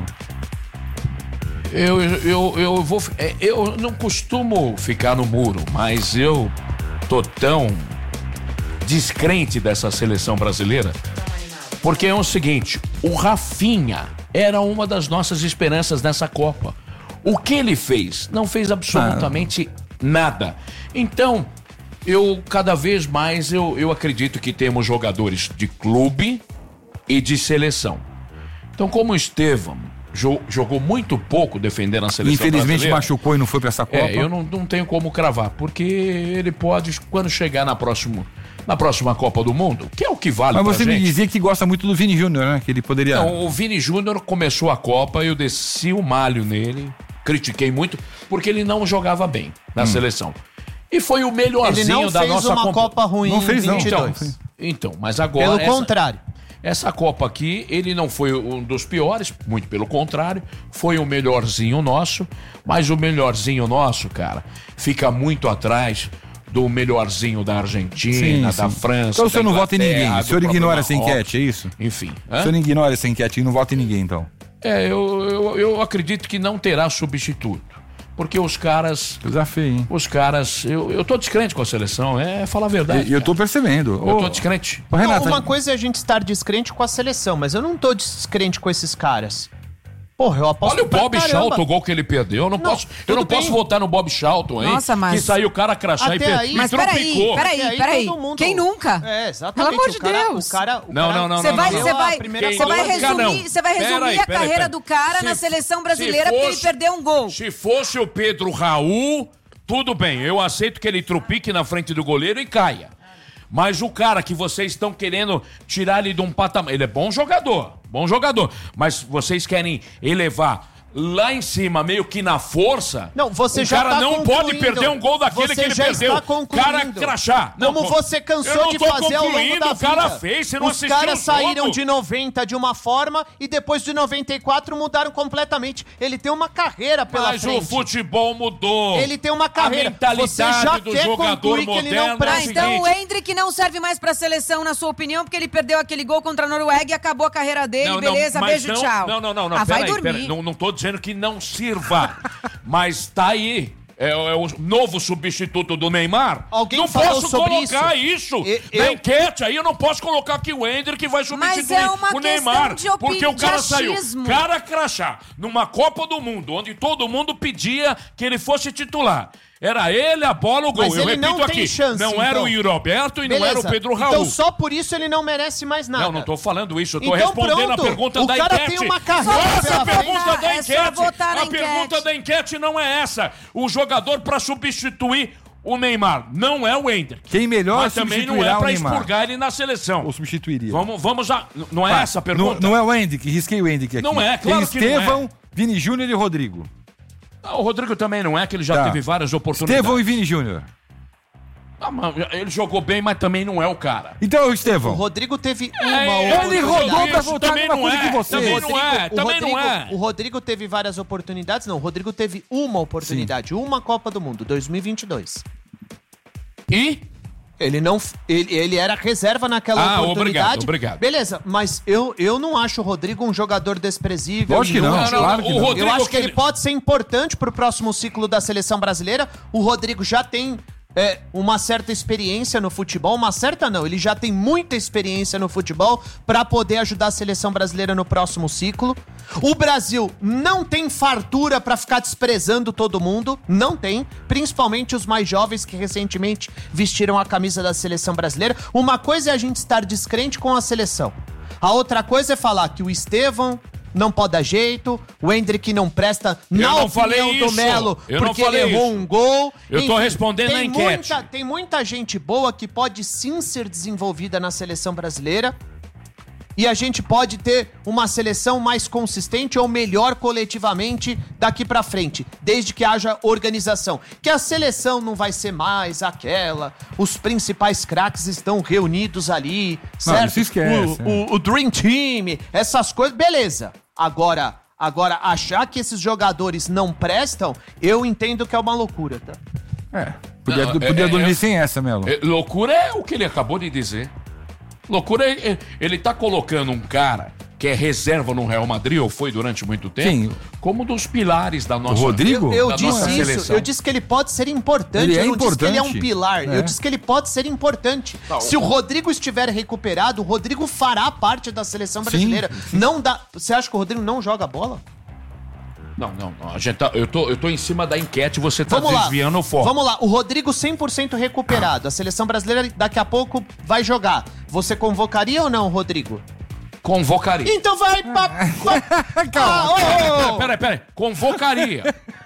Eu não costumo ficar no muro, mas eu tô tão descrente dessa seleção brasileira, porque é o seguinte, o Rafinha era uma das nossas esperanças nessa Copa. O que ele fez? Não fez absolutamente nada. Então, cada vez mais eu acredito que temos jogadores de clube e de seleção. Então, como o Estevão jogou muito pouco defendendo a seleção brasileira, machucou e não foi pra essa Copa. Eu não tenho como cravar, porque ele pode, quando chegar na próxima Copa do Mundo, que é o que vale pra gente. Mas você me dizia que gosta muito do Vini Júnior, né? Que ele poderia... Não, o Vini Júnior começou a Copa, eu desci o malho nele, critiquei muito, porque ele não jogava bem na seleção. E foi o melhorzinho da nossa Copa. Ele não fez uma Copa ruim em 22. Então, mas agora... Pelo contrário. Essa Copa aqui, ele não foi um dos piores, muito pelo contrário, foi o melhorzinho nosso, mas o melhorzinho nosso, cara, fica muito atrás do melhorzinho da Argentina, da França. Então o senhor não vota em ninguém, o senhor ignora essa enquete, é isso? Enfim. O senhor ignora essa enquete e não vota em ninguém, então? Eu acredito que não terá substituto. Porque os caras... Desafio, hein? Os caras... Eu tô descrente com a seleção, falar a verdade. Eu tô percebendo. Eu tô descrente. Renata, uma coisa é a gente estar descrente com a seleção, mas eu não tô descrente com esses caras. Porra, eu aposto. Olha o Bob Charlton, o gol que ele perdeu. Eu não posso votar no Bob Charlton, hein? Nossa, mas... Que saiu o cara crachar e perdeu. Mas peraí. Quem nunca? Exatamente. Pelo amor de Deus. Não. Você vai resumir a carreira do cara na seleção brasileira porque ele perdeu um gol. Se fosse o Pedro Raul, tudo bem. Eu aceito que ele trupique na frente do goleiro e caia. Mas o cara que vocês estão querendo tirar ele de um patamar... Ele é bom jogador, mas vocês querem elevar lá em cima, meio que na força... Não, você já tá concluindo. O cara não pode perder um gol daquele que ele perdeu. O cara crachar. Como você cansou de fazer ao longo da vida. O cara fez, você não assistiu. Os caras saíram de 90 de uma forma e depois de 94 mudaram completamente. Ele tem uma carreira pela frente. Mas o futebol mudou. Ele tem uma carreira. A mentalidade do jogador moderno é o seguinte. Então o Endrick não serve mais pra seleção, na sua opinião, porque ele perdeu aquele gol contra a Noruega e acabou a carreira dele. Beleza, beijo, tchau. Não. Vai dormir. Não tô dizendo que não sirva, mas tá aí. É o novo substituto do Neymar. Alguém não falou posso sobre colocar isso na enquete. Aí eu não posso colocar que o Endrick vai substituir o Neymar. Porque o cara saiu. Cara crachá numa Copa do Mundo, onde todo mundo pedia que ele fosse titular. Era ele, a bola, o gol. Mas eu repito aqui, não era o Yuri Alberto e não era o Pedro Raul. Então só por isso ele não merece mais nada. Não tô falando isso. Eu tô respondendo a pergunta da enquete. O cara tem uma carreira. Essa pergunta da enquete. A pergunta da enquete não é essa. O jogador para substituir o Neymar não é o Endrick. Quem melhor mas também não é para expurgar ele na seleção. Ou substituiria. Vamos a... Não é essa a pergunta? Não é o Endrick. Risquei o Endrick aqui. Não é, claro que não é. Estevão, Vini Júnior e Rodrigo. O Rodrigo também não é, que ele já teve várias oportunidades. Estevão e Vini Júnior. Ele jogou bem, mas também não é o cara. Então, Estevão. O Rodrigo teve uma oportunidade. Ele rodou pra voltar numa coisa que você. Também não é. O Rodrigo teve várias oportunidades. Não, o Rodrigo teve uma oportunidade. Sim. Uma Copa do Mundo, 2022. E? Ele era reserva naquela oportunidade. Obrigado. Beleza, mas eu não acho o Rodrigo um jogador desprezível. Lógico que não, claro que não. Eu acho que ele pode ser importante pro próximo ciclo da seleção brasileira. O Rodrigo já tem uma certa experiência no futebol. Uma certa não, ele já tem muita experiência no futebol para poder ajudar a seleção brasileira no próximo ciclo. O Brasil não tem fartura para ficar desprezando todo mundo, não tem, principalmente os mais jovens que recentemente vestiram a camisa da seleção brasileira. Uma coisa é a gente estar descrente com a seleção, a outra coisa é falar que o Estevão não pode dar jeito, o Endrick não presta na opinião do Melo porque ele errou um gol. Eu tô respondendo na enquete. Tem muita gente boa que pode sim ser desenvolvida na seleção brasileira e a gente pode ter uma seleção mais consistente ou melhor coletivamente daqui pra frente, desde que haja organização. Que a seleção não vai ser mais aquela, os principais craques estão reunidos ali, certo? Não se esquece. O Dream Team, essas coisas, beleza. Agora, achar que esses jogadores não prestam, eu entendo que é uma loucura, tá? Podia dormir sem essa, Melo. Loucura é o que ele acabou de dizer. Loucura é ele tá colocando um cara que é reserva no Real Madrid, ou foi durante muito tempo, Sim. como dos pilares da nossa... O Rodrigo? Eu disse isso, eu disse que ele pode ser importante, eu não disse que ele é um pilar, eu disse que ele pode ser importante. Se o Rodrigo estiver recuperado, o Rodrigo fará parte da seleção brasileira. Sim. Não dá... Você acha que o Rodrigo não joga bola? Não. Eu tô em cima da enquete, você tá desviando o foco. Vamos lá, o Rodrigo 100% recuperado. A seleção brasileira daqui a pouco vai jogar. Você convocaria ou não, Rodrigo? Convocaria. Então vai pra... Peraí. Convocaria.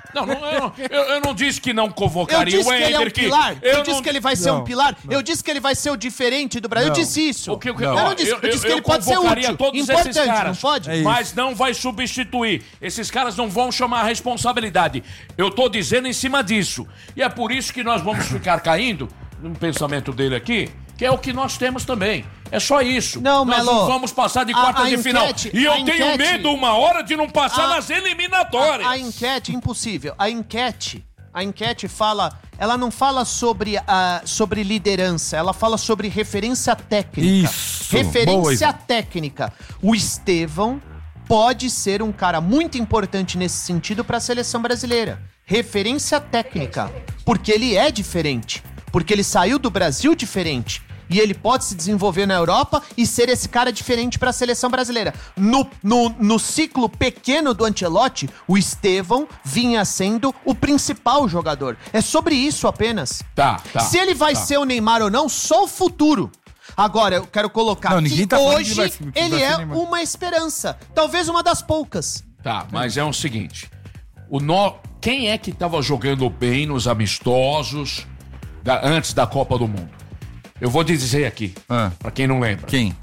Eu não disse que não convocaria o Éder. Eu disse que ele é um pilar. Eu disse que ele vai ser um pilar. Eu disse que ele vai ser o diferente do Brasil. Eu disse isso. Eu disse que ele pode ser útil. Todos esses caras, não pode? Mas não vai substituir. Esses caras não vão chamar a responsabilidade. Eu tô dizendo em cima disso. E é por isso que nós vamos ficar caindo no pensamento dele aqui, que é o que nós temos também. É só isso. Não, nós Melo, não vamos passar de quartas de final. E eu tenho medo uma hora de não passar nas eliminatórias. A enquete, impossível. A enquete fala... Ela não fala sobre liderança, ela fala sobre referência técnica. Isso. Referência técnica. O Estevão pode ser um cara muito importante nesse sentido para a seleção brasileira. Referência técnica. Porque ele é diferente. Porque ele saiu do Brasil diferente. E ele pode se desenvolver na Europa e ser esse cara diferente para a seleção brasileira. No ciclo pequeno do Ancelotti, o Estevão vinha sendo o principal jogador. É sobre isso apenas. Tá. Se ele vai ser o Neymar ou não, só o futuro. Agora, eu quero colocar que hoje ele é uma esperança. Talvez uma das poucas. Tá, mas é o seguinte. Quem é que tava jogando bem nos amistosos antes da Copa do Mundo? Eu vou dizer aqui, pra quem não lembra. Quem?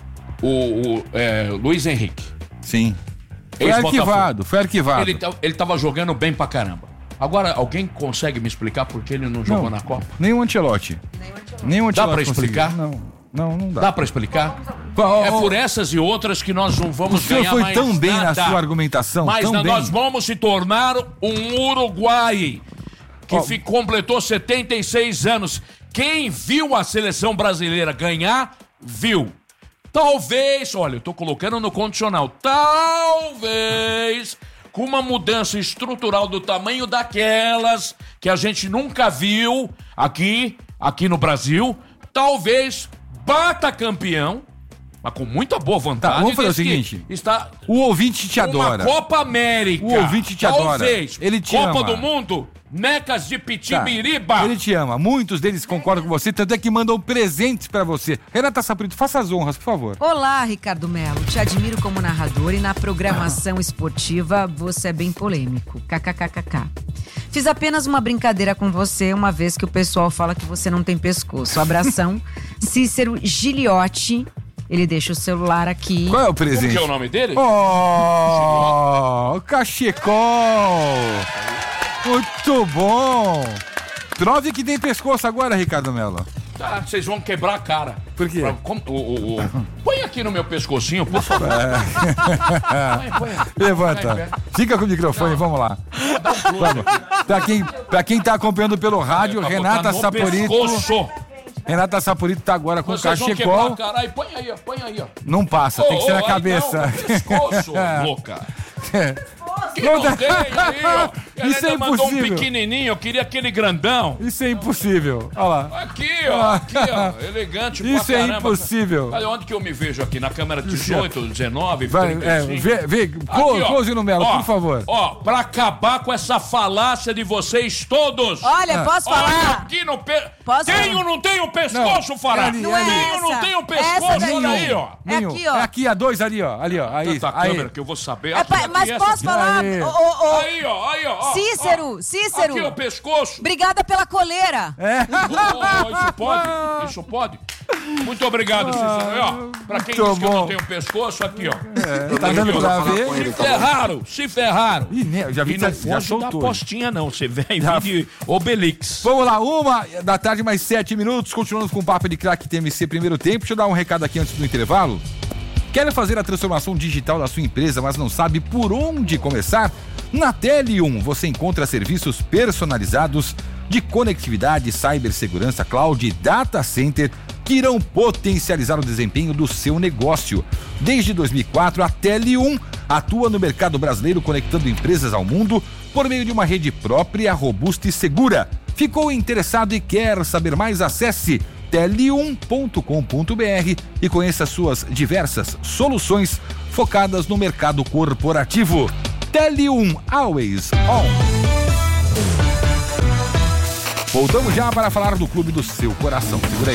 O Luiz Henrique. Sim. Foi arquivado. Ele tava jogando bem pra caramba. Agora, alguém consegue me explicar por que ele não jogou na Copa? Nem o Ancelotti. Dá pra explicar? Não dá. Dá pra explicar? É por essas e outras que nós não vamos ganhar mais nada. O senhor foi tão bem na sua argumentação, mas nós vamos se tornar um Uruguai que completou 76 anos. Quem viu a seleção brasileira ganhar, viu. Talvez, olha, eu tô colocando no condicional, talvez com uma mudança estrutural do tamanho daquelas que a gente nunca viu aqui no Brasil, talvez bata campeão, mas com muita boa vontade. Vamos fazer o seguinte, o ouvinte te adora. Uma Copa América. O ouvinte te adora. Talvez. Ele te Copa ama. do Mundo. Necas de Pitibiriba. Ele te ama. Muitos deles concordam com você, tanto é que mandam presentes pra você. Renata Saprito, faça as honras, por favor. Olá, Ricardo Melo. Te admiro como narrador e na programação esportiva você é bem polêmico. KKKKK. Fiz apenas uma brincadeira com você, uma vez que o pessoal fala que você não tem pescoço. Abração, Cícero Giliotti. Ele deixa o celular aqui. Qual é o presente? Como que é o nome dele? O cachecol. Muito bom! Prove que tem pescoço agora, Ricardo Melo. Tá, vocês vão quebrar a cara. Por quê? Põe aqui no meu pescocinho, por favor. Põe. Levanta. Fica com o microfone, vamos lá. Vamos. Pra quem tá acompanhando pelo rádio, Renata Saporito. Renata Saporito tá agora com o cachecol. Caralho, põe aí, ó. Não passa, tem que ser na cabeça. Não, pescoço, louca. Que não tem aí, ó. Isso é mandou impossível. Um pequenininho, eu queria aquele grandão. Isso é impossível. Olha lá. Aqui, ó. Elegante pra Isso caramba. É impossível. Olha onde que eu me vejo aqui, na câmera 18, 19, vai, 35. Close no Melo, por favor. Ó, pra acabar com essa falácia de vocês todos. Olha, posso falar? Aqui no Tenho ou não tenho pescoço, Fará? Não é tenho ou não tenho pescoço? Olha aí, ó. É aqui, ó. É aqui, a 2 ali, ó. Ali, ó. Aí, tanta câmera que eu vou saber. Mas posso falar? Aí, ó. Cícero. Aqui, ó, pescoço. Obrigada pela coleira. Isso pode? Muito obrigado, Cícero. Ó, pra quem diz que eu não tenho pescoço, aqui, ó. Tá dando pra ver? Se ferraram. Já vi, e não já soltou. Da postinha, não. Você vem de Obelix. Vamos lá, 1h, mais 7 minutos. Continuamos com o Papo de Craque TMC primeiro tempo. Deixa eu dar um recado aqui antes do intervalo. Quer fazer a transformação digital da sua empresa, mas não sabe por onde começar? Na Tele1 você encontra serviços personalizados de conectividade, cibersegurança, cloud e data center que que irão potencializar o desempenho do seu negócio. Desde 2004, a Tele1 atua no mercado brasileiro conectando empresas ao mundo por meio de uma rede própria, robusta e segura. Ficou interessado e quer saber mais? Acesse tele1.com.br e conheça suas diversas soluções focadas no mercado corporativo. Tele1, always on. Voltamos já para falar do clube do seu coração. Segura aí.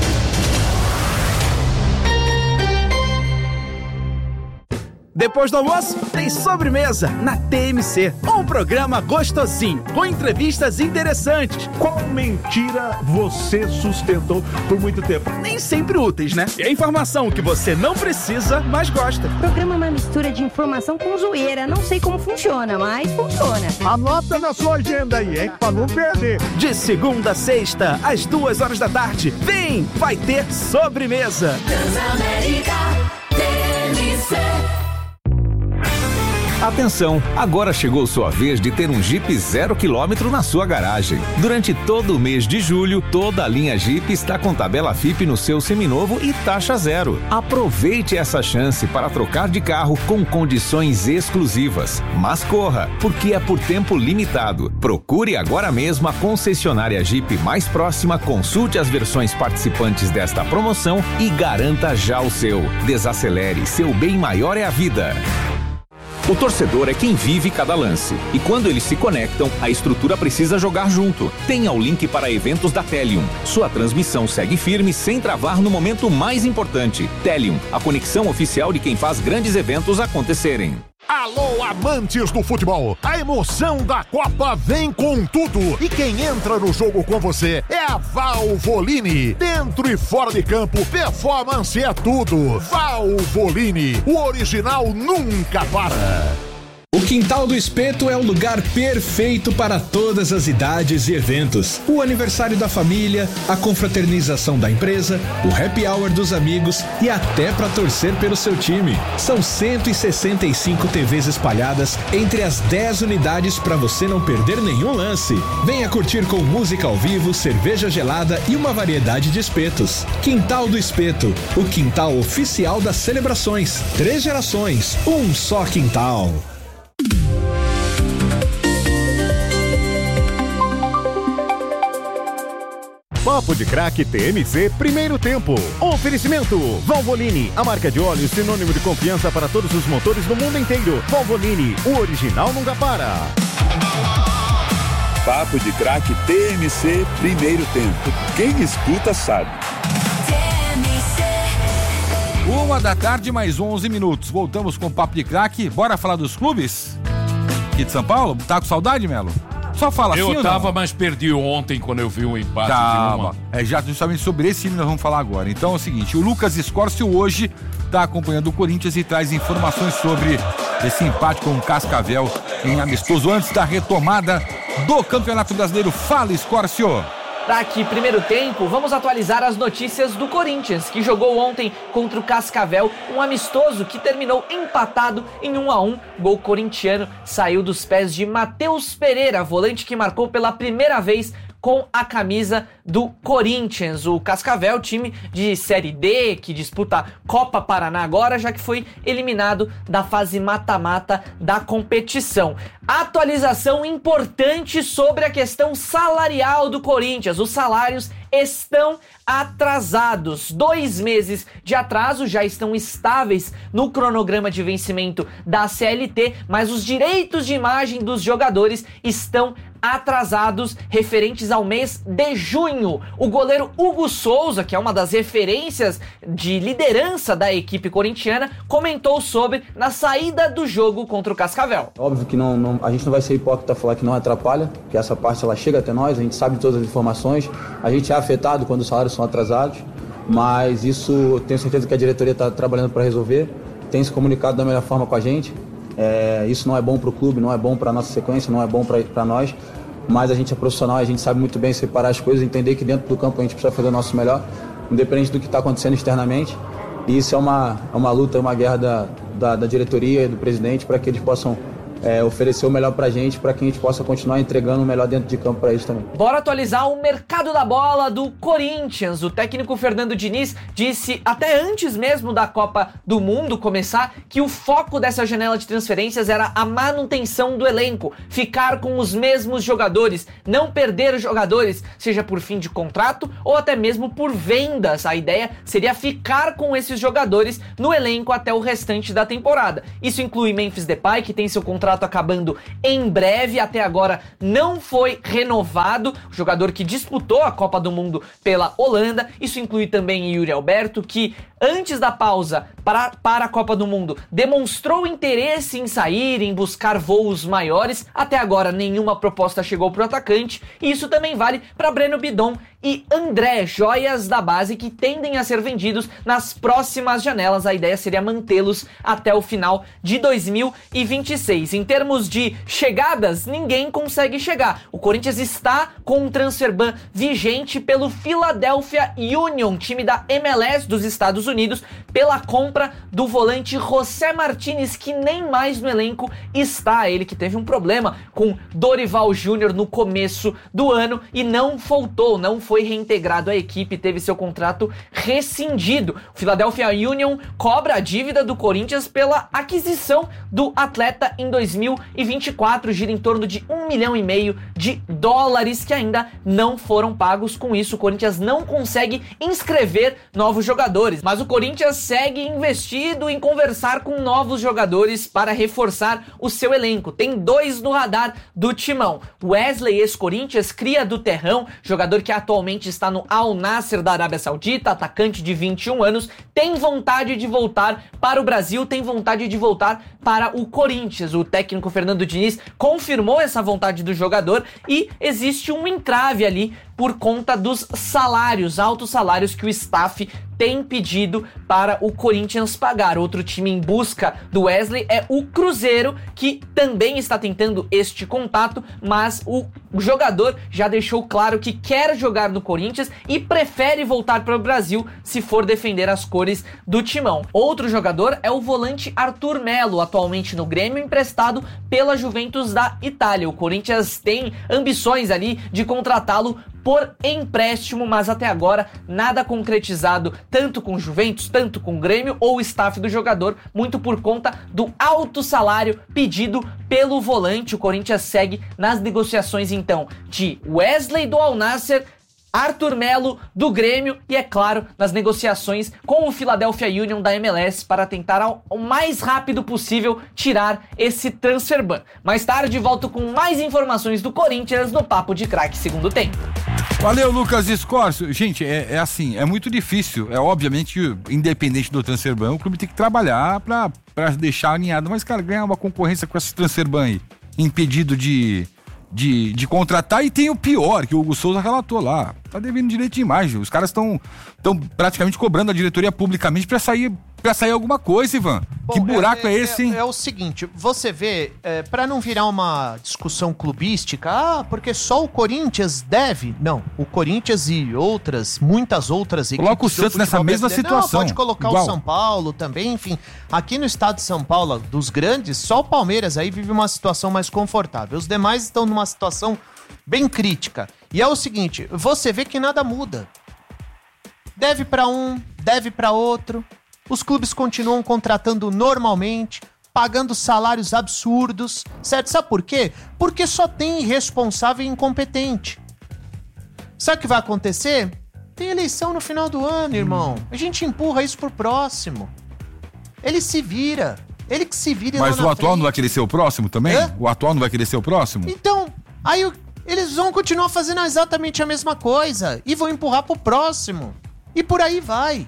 Depois do almoço, tem sobremesa na TMC. Um programa gostosinho, com entrevistas interessantes. Qual mentira você sustentou por muito tempo? Nem sempre úteis, né? E a informação que você não precisa, mas gosta. O programa é uma mistura de informação com zoeira. Não sei como funciona, mas funciona. Anota na sua agenda aí, hein? Pra não perder. De segunda a sexta, às 2h da tarde. Vem, vai ter sobremesa. Transamérica TMC. Atenção, agora chegou sua vez de ter um Jeep 0 km na sua garagem. Durante todo o mês de julho, toda a linha Jeep está com tabela FIP no seu seminovo e taxa zero. Aproveite essa chance para trocar de carro com condições exclusivas. Mas corra, porque é por tempo limitado. Procure agora mesmo a concessionária Jeep mais próxima, consulte as versões participantes desta promoção e garanta já o seu. Desacelere, seu bem maior é a vida. O torcedor é quem vive cada lance. E quando eles se conectam, a estrutura precisa jogar junto. Tenha o link para eventos da Telium. Sua transmissão segue firme sem travar no momento mais importante. Telium, a conexão oficial de quem faz grandes eventos acontecerem. Alô, amantes do futebol! A emoção da Copa vem com tudo! E quem entra no jogo com você é a Valvoline. Dentro e fora de campo, performance é tudo. Valvoline, o original nunca para. O Quintal do Espeto é o lugar perfeito para todas as idades e eventos. O aniversário da família, a confraternização da empresa, o happy hour dos amigos e até para torcer pelo seu time. São 165 TVs espalhadas entre as 10 unidades para você não perder nenhum lance. Venha curtir com música ao vivo, cerveja gelada e uma variedade de espetos. Quintal do Espeto, o quintal oficial das celebrações. 3 gerações, um só quintal. Papo de Craque TMC, primeiro tempo. Oferecimento: Valvoline, a marca de óleo sinônimo de confiança para todos os motores no mundo inteiro. Valvoline, o original nunca para. Papo de Craque TMC, primeiro tempo. Quem escuta sabe. 1h mais 11 minutos. Voltamos com o Papo de Craque. Bora falar dos clubes aqui de São Paulo? Tá com saudade, Melo? Só fala assim. Eu tava, mas perdi ontem quando eu vi um empate. Já justamente sobre esse time nós vamos falar agora. Então é o seguinte, o Lucas Escórcio hoje está acompanhando o Corinthians e traz informações sobre esse empate com o Cascavel em amistoso antes da retomada do Campeonato Brasileiro. Fala, Escórcio! Daqui, primeiro tempo, vamos atualizar as notícias do Corinthians, que jogou ontem contra o Cascavel, um amistoso que terminou empatado em 1-1. Gol corintiano saiu dos pés de Matheus Pereira, volante que marcou pela primeira vez com a camisa do Corinthians. O Cascavel, time de Série D, que disputa Copa Paraná agora, já que foi eliminado da fase mata-mata da competição. Atualização importante sobre a questão salarial do Corinthians. Os salários estão atrasados. 2 meses de atraso, já estão estáveis no cronograma de vencimento da CLT, mas os direitos de imagem dos jogadores estão atrasados, referentes ao mês de junho. O goleiro Hugo Souza, que é uma das referências de liderança da equipe corintiana, comentou sobre na saída do jogo contra o Cascavel. Óbvio que a gente não vai ser hipócrita a falar que não atrapalha, porque essa parte ela chega até nós, a gente sabe de todas as informações, a gente é afetado quando os salários são atrasados, mas isso tenho certeza que a diretoria está trabalhando para resolver, tem se comunicado da melhor forma com a gente. Isso não é bom para o clube, não é bom para a nossa sequência, não é bom para nós, mas a gente é profissional, a gente sabe muito bem separar as coisas, entender que dentro do campo a gente precisa fazer o nosso melhor, independente do que está acontecendo externamente, e isso é uma luta, uma guerra da diretoria e do presidente para que eles possam oferecer o melhor pra gente, pra que a gente possa continuar entregando o melhor dentro de campo pra eles também. Bora atualizar o mercado da bola do Corinthians. O técnico Fernando Diniz disse, até antes mesmo da Copa do Mundo começar, que o foco dessa janela de transferências era a manutenção do elenco, ficar com os mesmos jogadores, não perder os jogadores, seja por fim de contrato ou até mesmo por vendas. A ideia seria ficar com esses jogadores no elenco até o restante da temporada. Isso inclui Memphis Depay, que tem seu contrato acabando em breve, até agora não foi renovado, o jogador que disputou a Copa do Mundo pela Holanda. Isso inclui também Yuri Alberto, que antes da pausa para a Copa do Mundo demonstrou interesse em sair, em buscar voos maiores. Até agora nenhuma proposta chegou para o atacante, e isso também vale para Breno Bidon e André, joias da base que tendem a ser vendidos nas próximas janelas. A ideia seria mantê-los até o final de 2026. Em termos de chegadas, ninguém consegue chegar. O Corinthians está com um transfer ban vigente pelo Philadelphia Union, time da MLS dos Estados Unidos, pela compra do volante José Martínez, que nem mais no elenco está. Ele que teve um problema com Dorival Júnior no começo do ano e não voltou, não foi reintegrado à equipe, teve seu contrato rescindido. O Philadelphia Union cobra a dívida do Corinthians pela aquisição do atleta em 2024, gira em torno de $1,5 milhão de dólares que ainda não foram pagos. Com isso, o Corinthians não consegue inscrever novos jogadores, mas o Corinthians segue investido em conversar com novos jogadores para reforçar o seu elenco. Tem 2 no radar do timão. Wesley, ex-Corinthians, cria do terrão, jogador que atualmente está no Al Nassr da Arábia Saudita, atacante de 21 anos, tem vontade de voltar para o Brasil, tem vontade de voltar para o Corinthians. O técnico Fernando Diniz confirmou essa vontade do jogador e existe um entrave ali por conta dos salários, altos salários que o staff tem pedido para o Corinthians pagar. Outro time em busca do Wesley é o Cruzeiro, que também está tentando este contato, mas o jogador já deixou claro que quer jogar no Corinthians e prefere voltar para o Brasil se for defender as cores do timão. Outro jogador é o volante Arthur Melo, atualmente no Grêmio, emprestado pela Juventus da Itália. O Corinthians tem ambições ali de contratá-lo por empréstimo, mas até agora nada concretizado, tanto com Juventus, tanto com Grêmio ou o staff do jogador, muito por conta do alto salário pedido pelo volante. O Corinthians segue nas negociações então de Wesley do Al Nassr, Arthur Melo do Grêmio e, é claro, nas negociações com o Philadelphia Union da MLS para tentar ao mais rápido possível tirar esse transfer ban. Mais tarde volto com mais informações do Corinthians no Papo de Craque segundo tempo. Valeu, Lucas Escórcio. Gente, é assim, é muito difícil. É obviamente, independente do transfer ban, o clube tem que trabalhar pra deixar alinhado. Mas, cara, ganhar uma concorrência com esse transfer ban aí, impedido de contratar, e tem o pior, que o Hugo Souza relatou lá. Tá devendo direito de imagem. Os caras estão praticamente cobrando a diretoria publicamente pra sair alguma coisa, Ivan. Bom, que buraco é esse, hein? É o seguinte, você vê, pra não virar uma discussão clubística, porque só o Corinthians deve. Não, o Corinthians e muitas outras equipes. Coloca o Santos nessa mesma situação. Não, pode colocar igual o São Paulo também, enfim. Aqui no estado de São Paulo, dos grandes, só o Palmeiras aí vive uma situação mais confortável. Os demais estão numa situação bem crítica. E é o seguinte, você vê que nada muda. Deve pra um, deve pra outro. Os clubes continuam contratando normalmente, pagando salários absurdos, certo? Sabe por quê? Porque só tem irresponsável e incompetente. Sabe o que vai acontecer? Tem eleição no final do ano, irmão. A gente empurra isso pro próximo. Ele se vira. Ele que se vira. Mas o atual não vai querer ser o próximo também? O atual não vai querer ser o próximo? Então, aí eles vão continuar fazendo exatamente a mesma coisa e vão empurrar pro próximo. E por aí vai.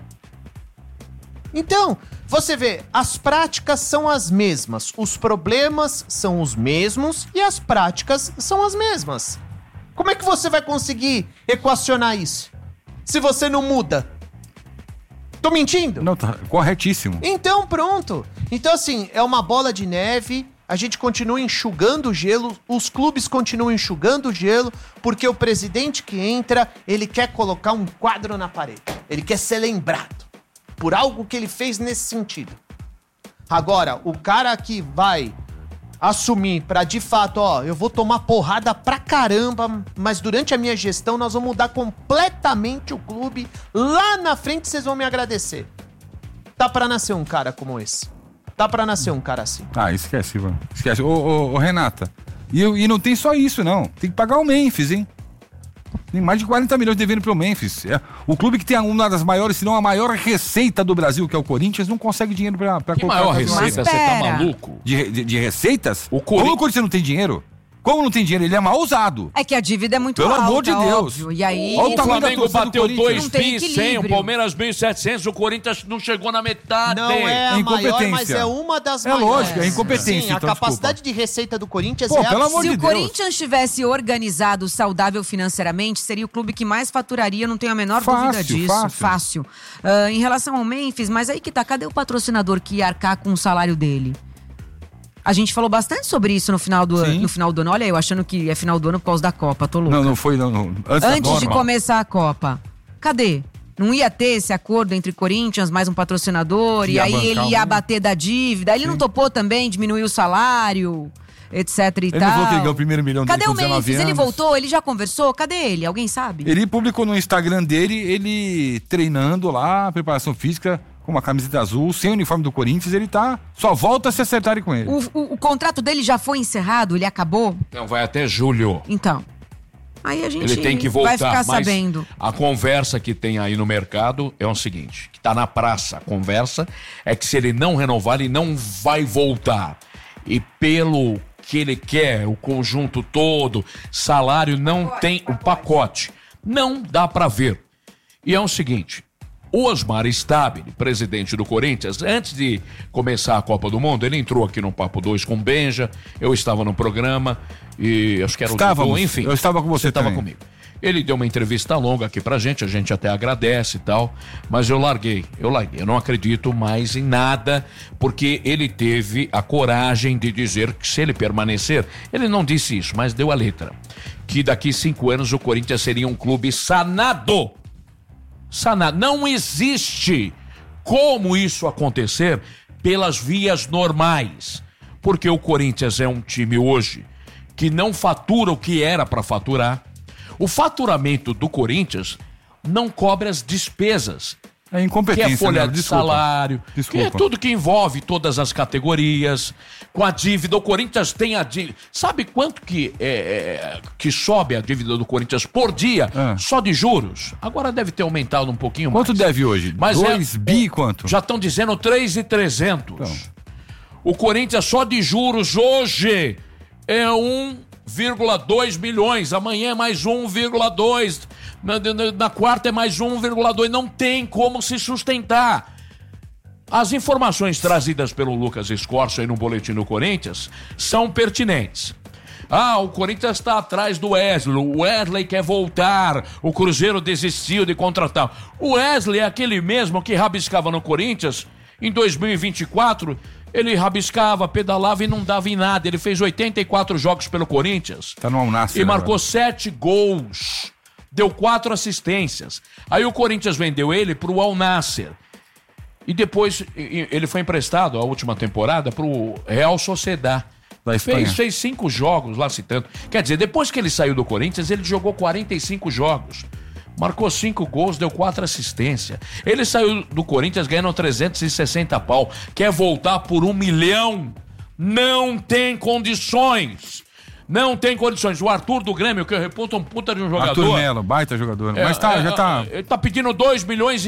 Então, você vê, as práticas são as mesmas, os problemas são os mesmos e as práticas são as mesmas. Como é que você vai conseguir equacionar isso? Se você não muda? Tô mentindo? Não, tá corretíssimo. Então, pronto. Então, assim, é uma bola de neve, a gente continua enxugando o gelo, os clubes continuam enxugando o gelo, porque o presidente que entra, ele quer colocar um quadro na parede. Ele quer ser lembrado por algo que ele fez nesse sentido. Agora, o cara que vai assumir pra, de fato, eu vou tomar porrada pra caramba, mas durante a minha gestão nós vamos mudar completamente o clube. Lá na frente vocês vão me agradecer. Tá pra nascer um cara como esse. Tá pra nascer um cara assim. Esquece, Ivan. Esquece. Ô, Renata, e não tem só isso, não. Tem que pagar o Memphis, hein? Tem mais de 40 milhões devendo pro Memphis. O clube que tem uma das maiores, se não a maior receita do Brasil, que é o Corinthians, não consegue dinheiro pra que maior receita? Você tá maluco? De receitas? Como o Corinthians não tem dinheiro? Como não tem dinheiro? Ele é mal usado. É que a dívida é muito alta. Pelo amor de Deus. Óbvio. E aí... O Flamengo bateu 2.100, o Palmeiras 1.700, o Corinthians não chegou na metade. Não é a maior, mas é uma das maiores. É lógico, é incompetência. Sim, a capacidade de receita do Corinthians pelo amor de Deus. Se o Corinthians tivesse organizado, saudável financeiramente, seria o clube que mais faturaria, não tenho a menor dúvida disso. Fácil. Em relação ao Memphis, mas aí que tá, cadê o patrocinador que ia arcar com o salário dele? A gente falou bastante sobre isso no final do ano. Olha, eu achando que é final do ano por causa da Copa, tô louca. Não foi, não. Antes de começar a Copa. Cadê? Não ia ter esse acordo entre Corinthians, mais um patrocinador, e aí ele ia abater da dívida. Ele não topou também diminuir o salário, etc e tal. Ele não voltou a ganhar o primeiro milhão dele com 19 anos. Cadê o Memphis? Ele voltou? Ele já conversou? Cadê ele? Alguém sabe? Ele publicou no Instagram dele, ele treinando lá, preparação física, com uma camiseta azul, sem o uniforme do Corinthians, ele só volta se acertarem com ele. O contrato dele já foi encerrado? Ele acabou? Não, vai até julho. Então, aí a gente ele tem que voltar, vai ficar sabendo. A conversa que tem aí no mercado é o seguinte, que tá na praça, a conversa é que se ele não renovar, ele não vai voltar. E pelo que ele quer, o conjunto todo, salário, não tem o pacote. Não dá pra ver. E é o seguinte... O Osmar Stabile, presidente do Corinthians, antes de começar a Copa do Mundo, ele entrou aqui no Papo 2 com o Benja, eu estava no programa, e acho que era o enfim. Eu estava com você estava comigo. Ele deu uma entrevista longa aqui pra gente, a gente até agradece e tal, mas eu larguei, eu não acredito mais em nada, porque ele teve a coragem de dizer que se ele permanecer, ele não disse isso, mas deu a letra, que daqui 5 anos o Corinthians seria um clube sanado. Não existe como isso acontecer pelas vias normais, porque o Corinthians é um time hoje que não fatura o que era para faturar. O faturamento do Corinthians não cobre as despesas. É incompetência, que é folha né? de salário, que é tudo que envolve todas as categorias, com a dívida. O Corinthians tem a dívida. Sabe quanto que sobe a dívida do Corinthians por dia? Só de juros? Agora deve ter aumentado um pouquinho mais. Quanto deve hoje? Mas 2 bi quanto? Já estão dizendo 3.300. Então. O Corinthians só de juros hoje é 1,2 milhões. Amanhã é mais 1,2. Na quarta é mais 1,2, não tem como se sustentar. As informações trazidas pelo Lucas Escorça aí no boletim do Corinthians são pertinentes. O Corinthians está atrás do Wesley, o Wesley quer voltar, o Cruzeiro desistiu de contratar. O Wesley é aquele mesmo que rabiscava no Corinthians em 2024, ele rabiscava, pedalava e não dava em nada. Ele fez 84 jogos pelo Corinthians. Tá no Al-Nassr, e marcou 7 gols. Deu 4 assistências. Aí o Corinthians vendeu ele pro Al-Nassr. E depois ele foi emprestado a última temporada pro Real Sociedad. Fez 5 jogos lá, citando. Quer dizer, depois que ele saiu do Corinthians, ele jogou 45 jogos. Marcou 5 gols, deu 4 assistências. Ele saiu do Corinthians ganhando 360 pau. Quer voltar por 1 milhão? Não tem condições. Não tem condições. O Arthur do Grêmio, que eu reputo um puta de um jogador. Arthur Melo, baita jogador. Mas já tá... Ele tá pedindo 2,5 milhões.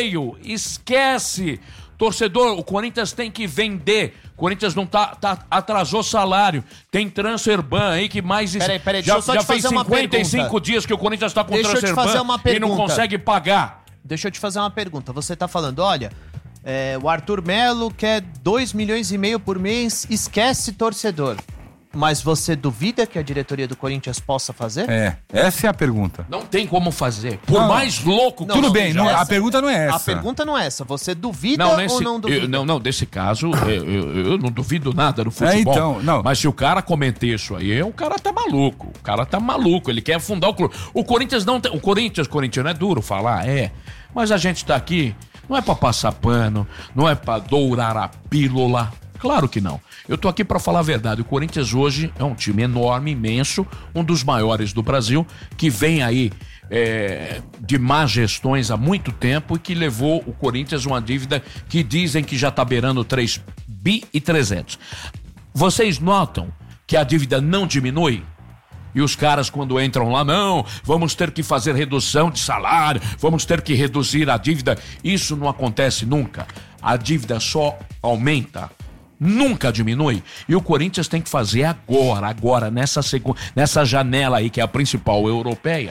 Esquece. Torcedor, o Corinthians tem que vender. O Corinthians não atrasou salário. Tem transfer ban aí que mais... Peraí, deixa eu só te fazer uma pergunta. Já fez 55 dias que o Corinthians tá com transfer ban e não consegue pagar. Deixa eu te fazer uma pergunta. Você tá falando, olha, o Arthur Melo quer 2,5 milhões por mês, esquece torcedor. Mas você duvida que a diretoria do Corinthians possa fazer? Essa é a pergunta. Não tem como fazer. Por mais louco que... Tudo bem, a pergunta não é essa. A pergunta não é essa. Você duvida ou não duvida? Não, desse caso, eu não duvido nada do futebol. Mas se o cara cometer isso aí, o cara tá maluco. O cara tá maluco. Ele quer afundar o clube. O Corinthians não tem... O Corinthians é duro falar, mas a gente tá aqui, não é pra passar pano, não é pra dourar a pílula. Claro que não. Eu tô aqui para falar a verdade. O Corinthians hoje é um time enorme, imenso, um dos maiores do Brasil, que vem aí de más gestões há muito tempo e que levou o Corinthians uma dívida que dizem que já tá beirando 3,3 bi. Vocês notam que a dívida não diminui? E os caras, quando entram lá, não, vamos ter que fazer redução de salário, vamos ter que reduzir a dívida. Isso não acontece nunca. A dívida só aumenta, nunca diminui. E o Corinthians tem que fazer agora, nessa janela aí, que é a principal europeia,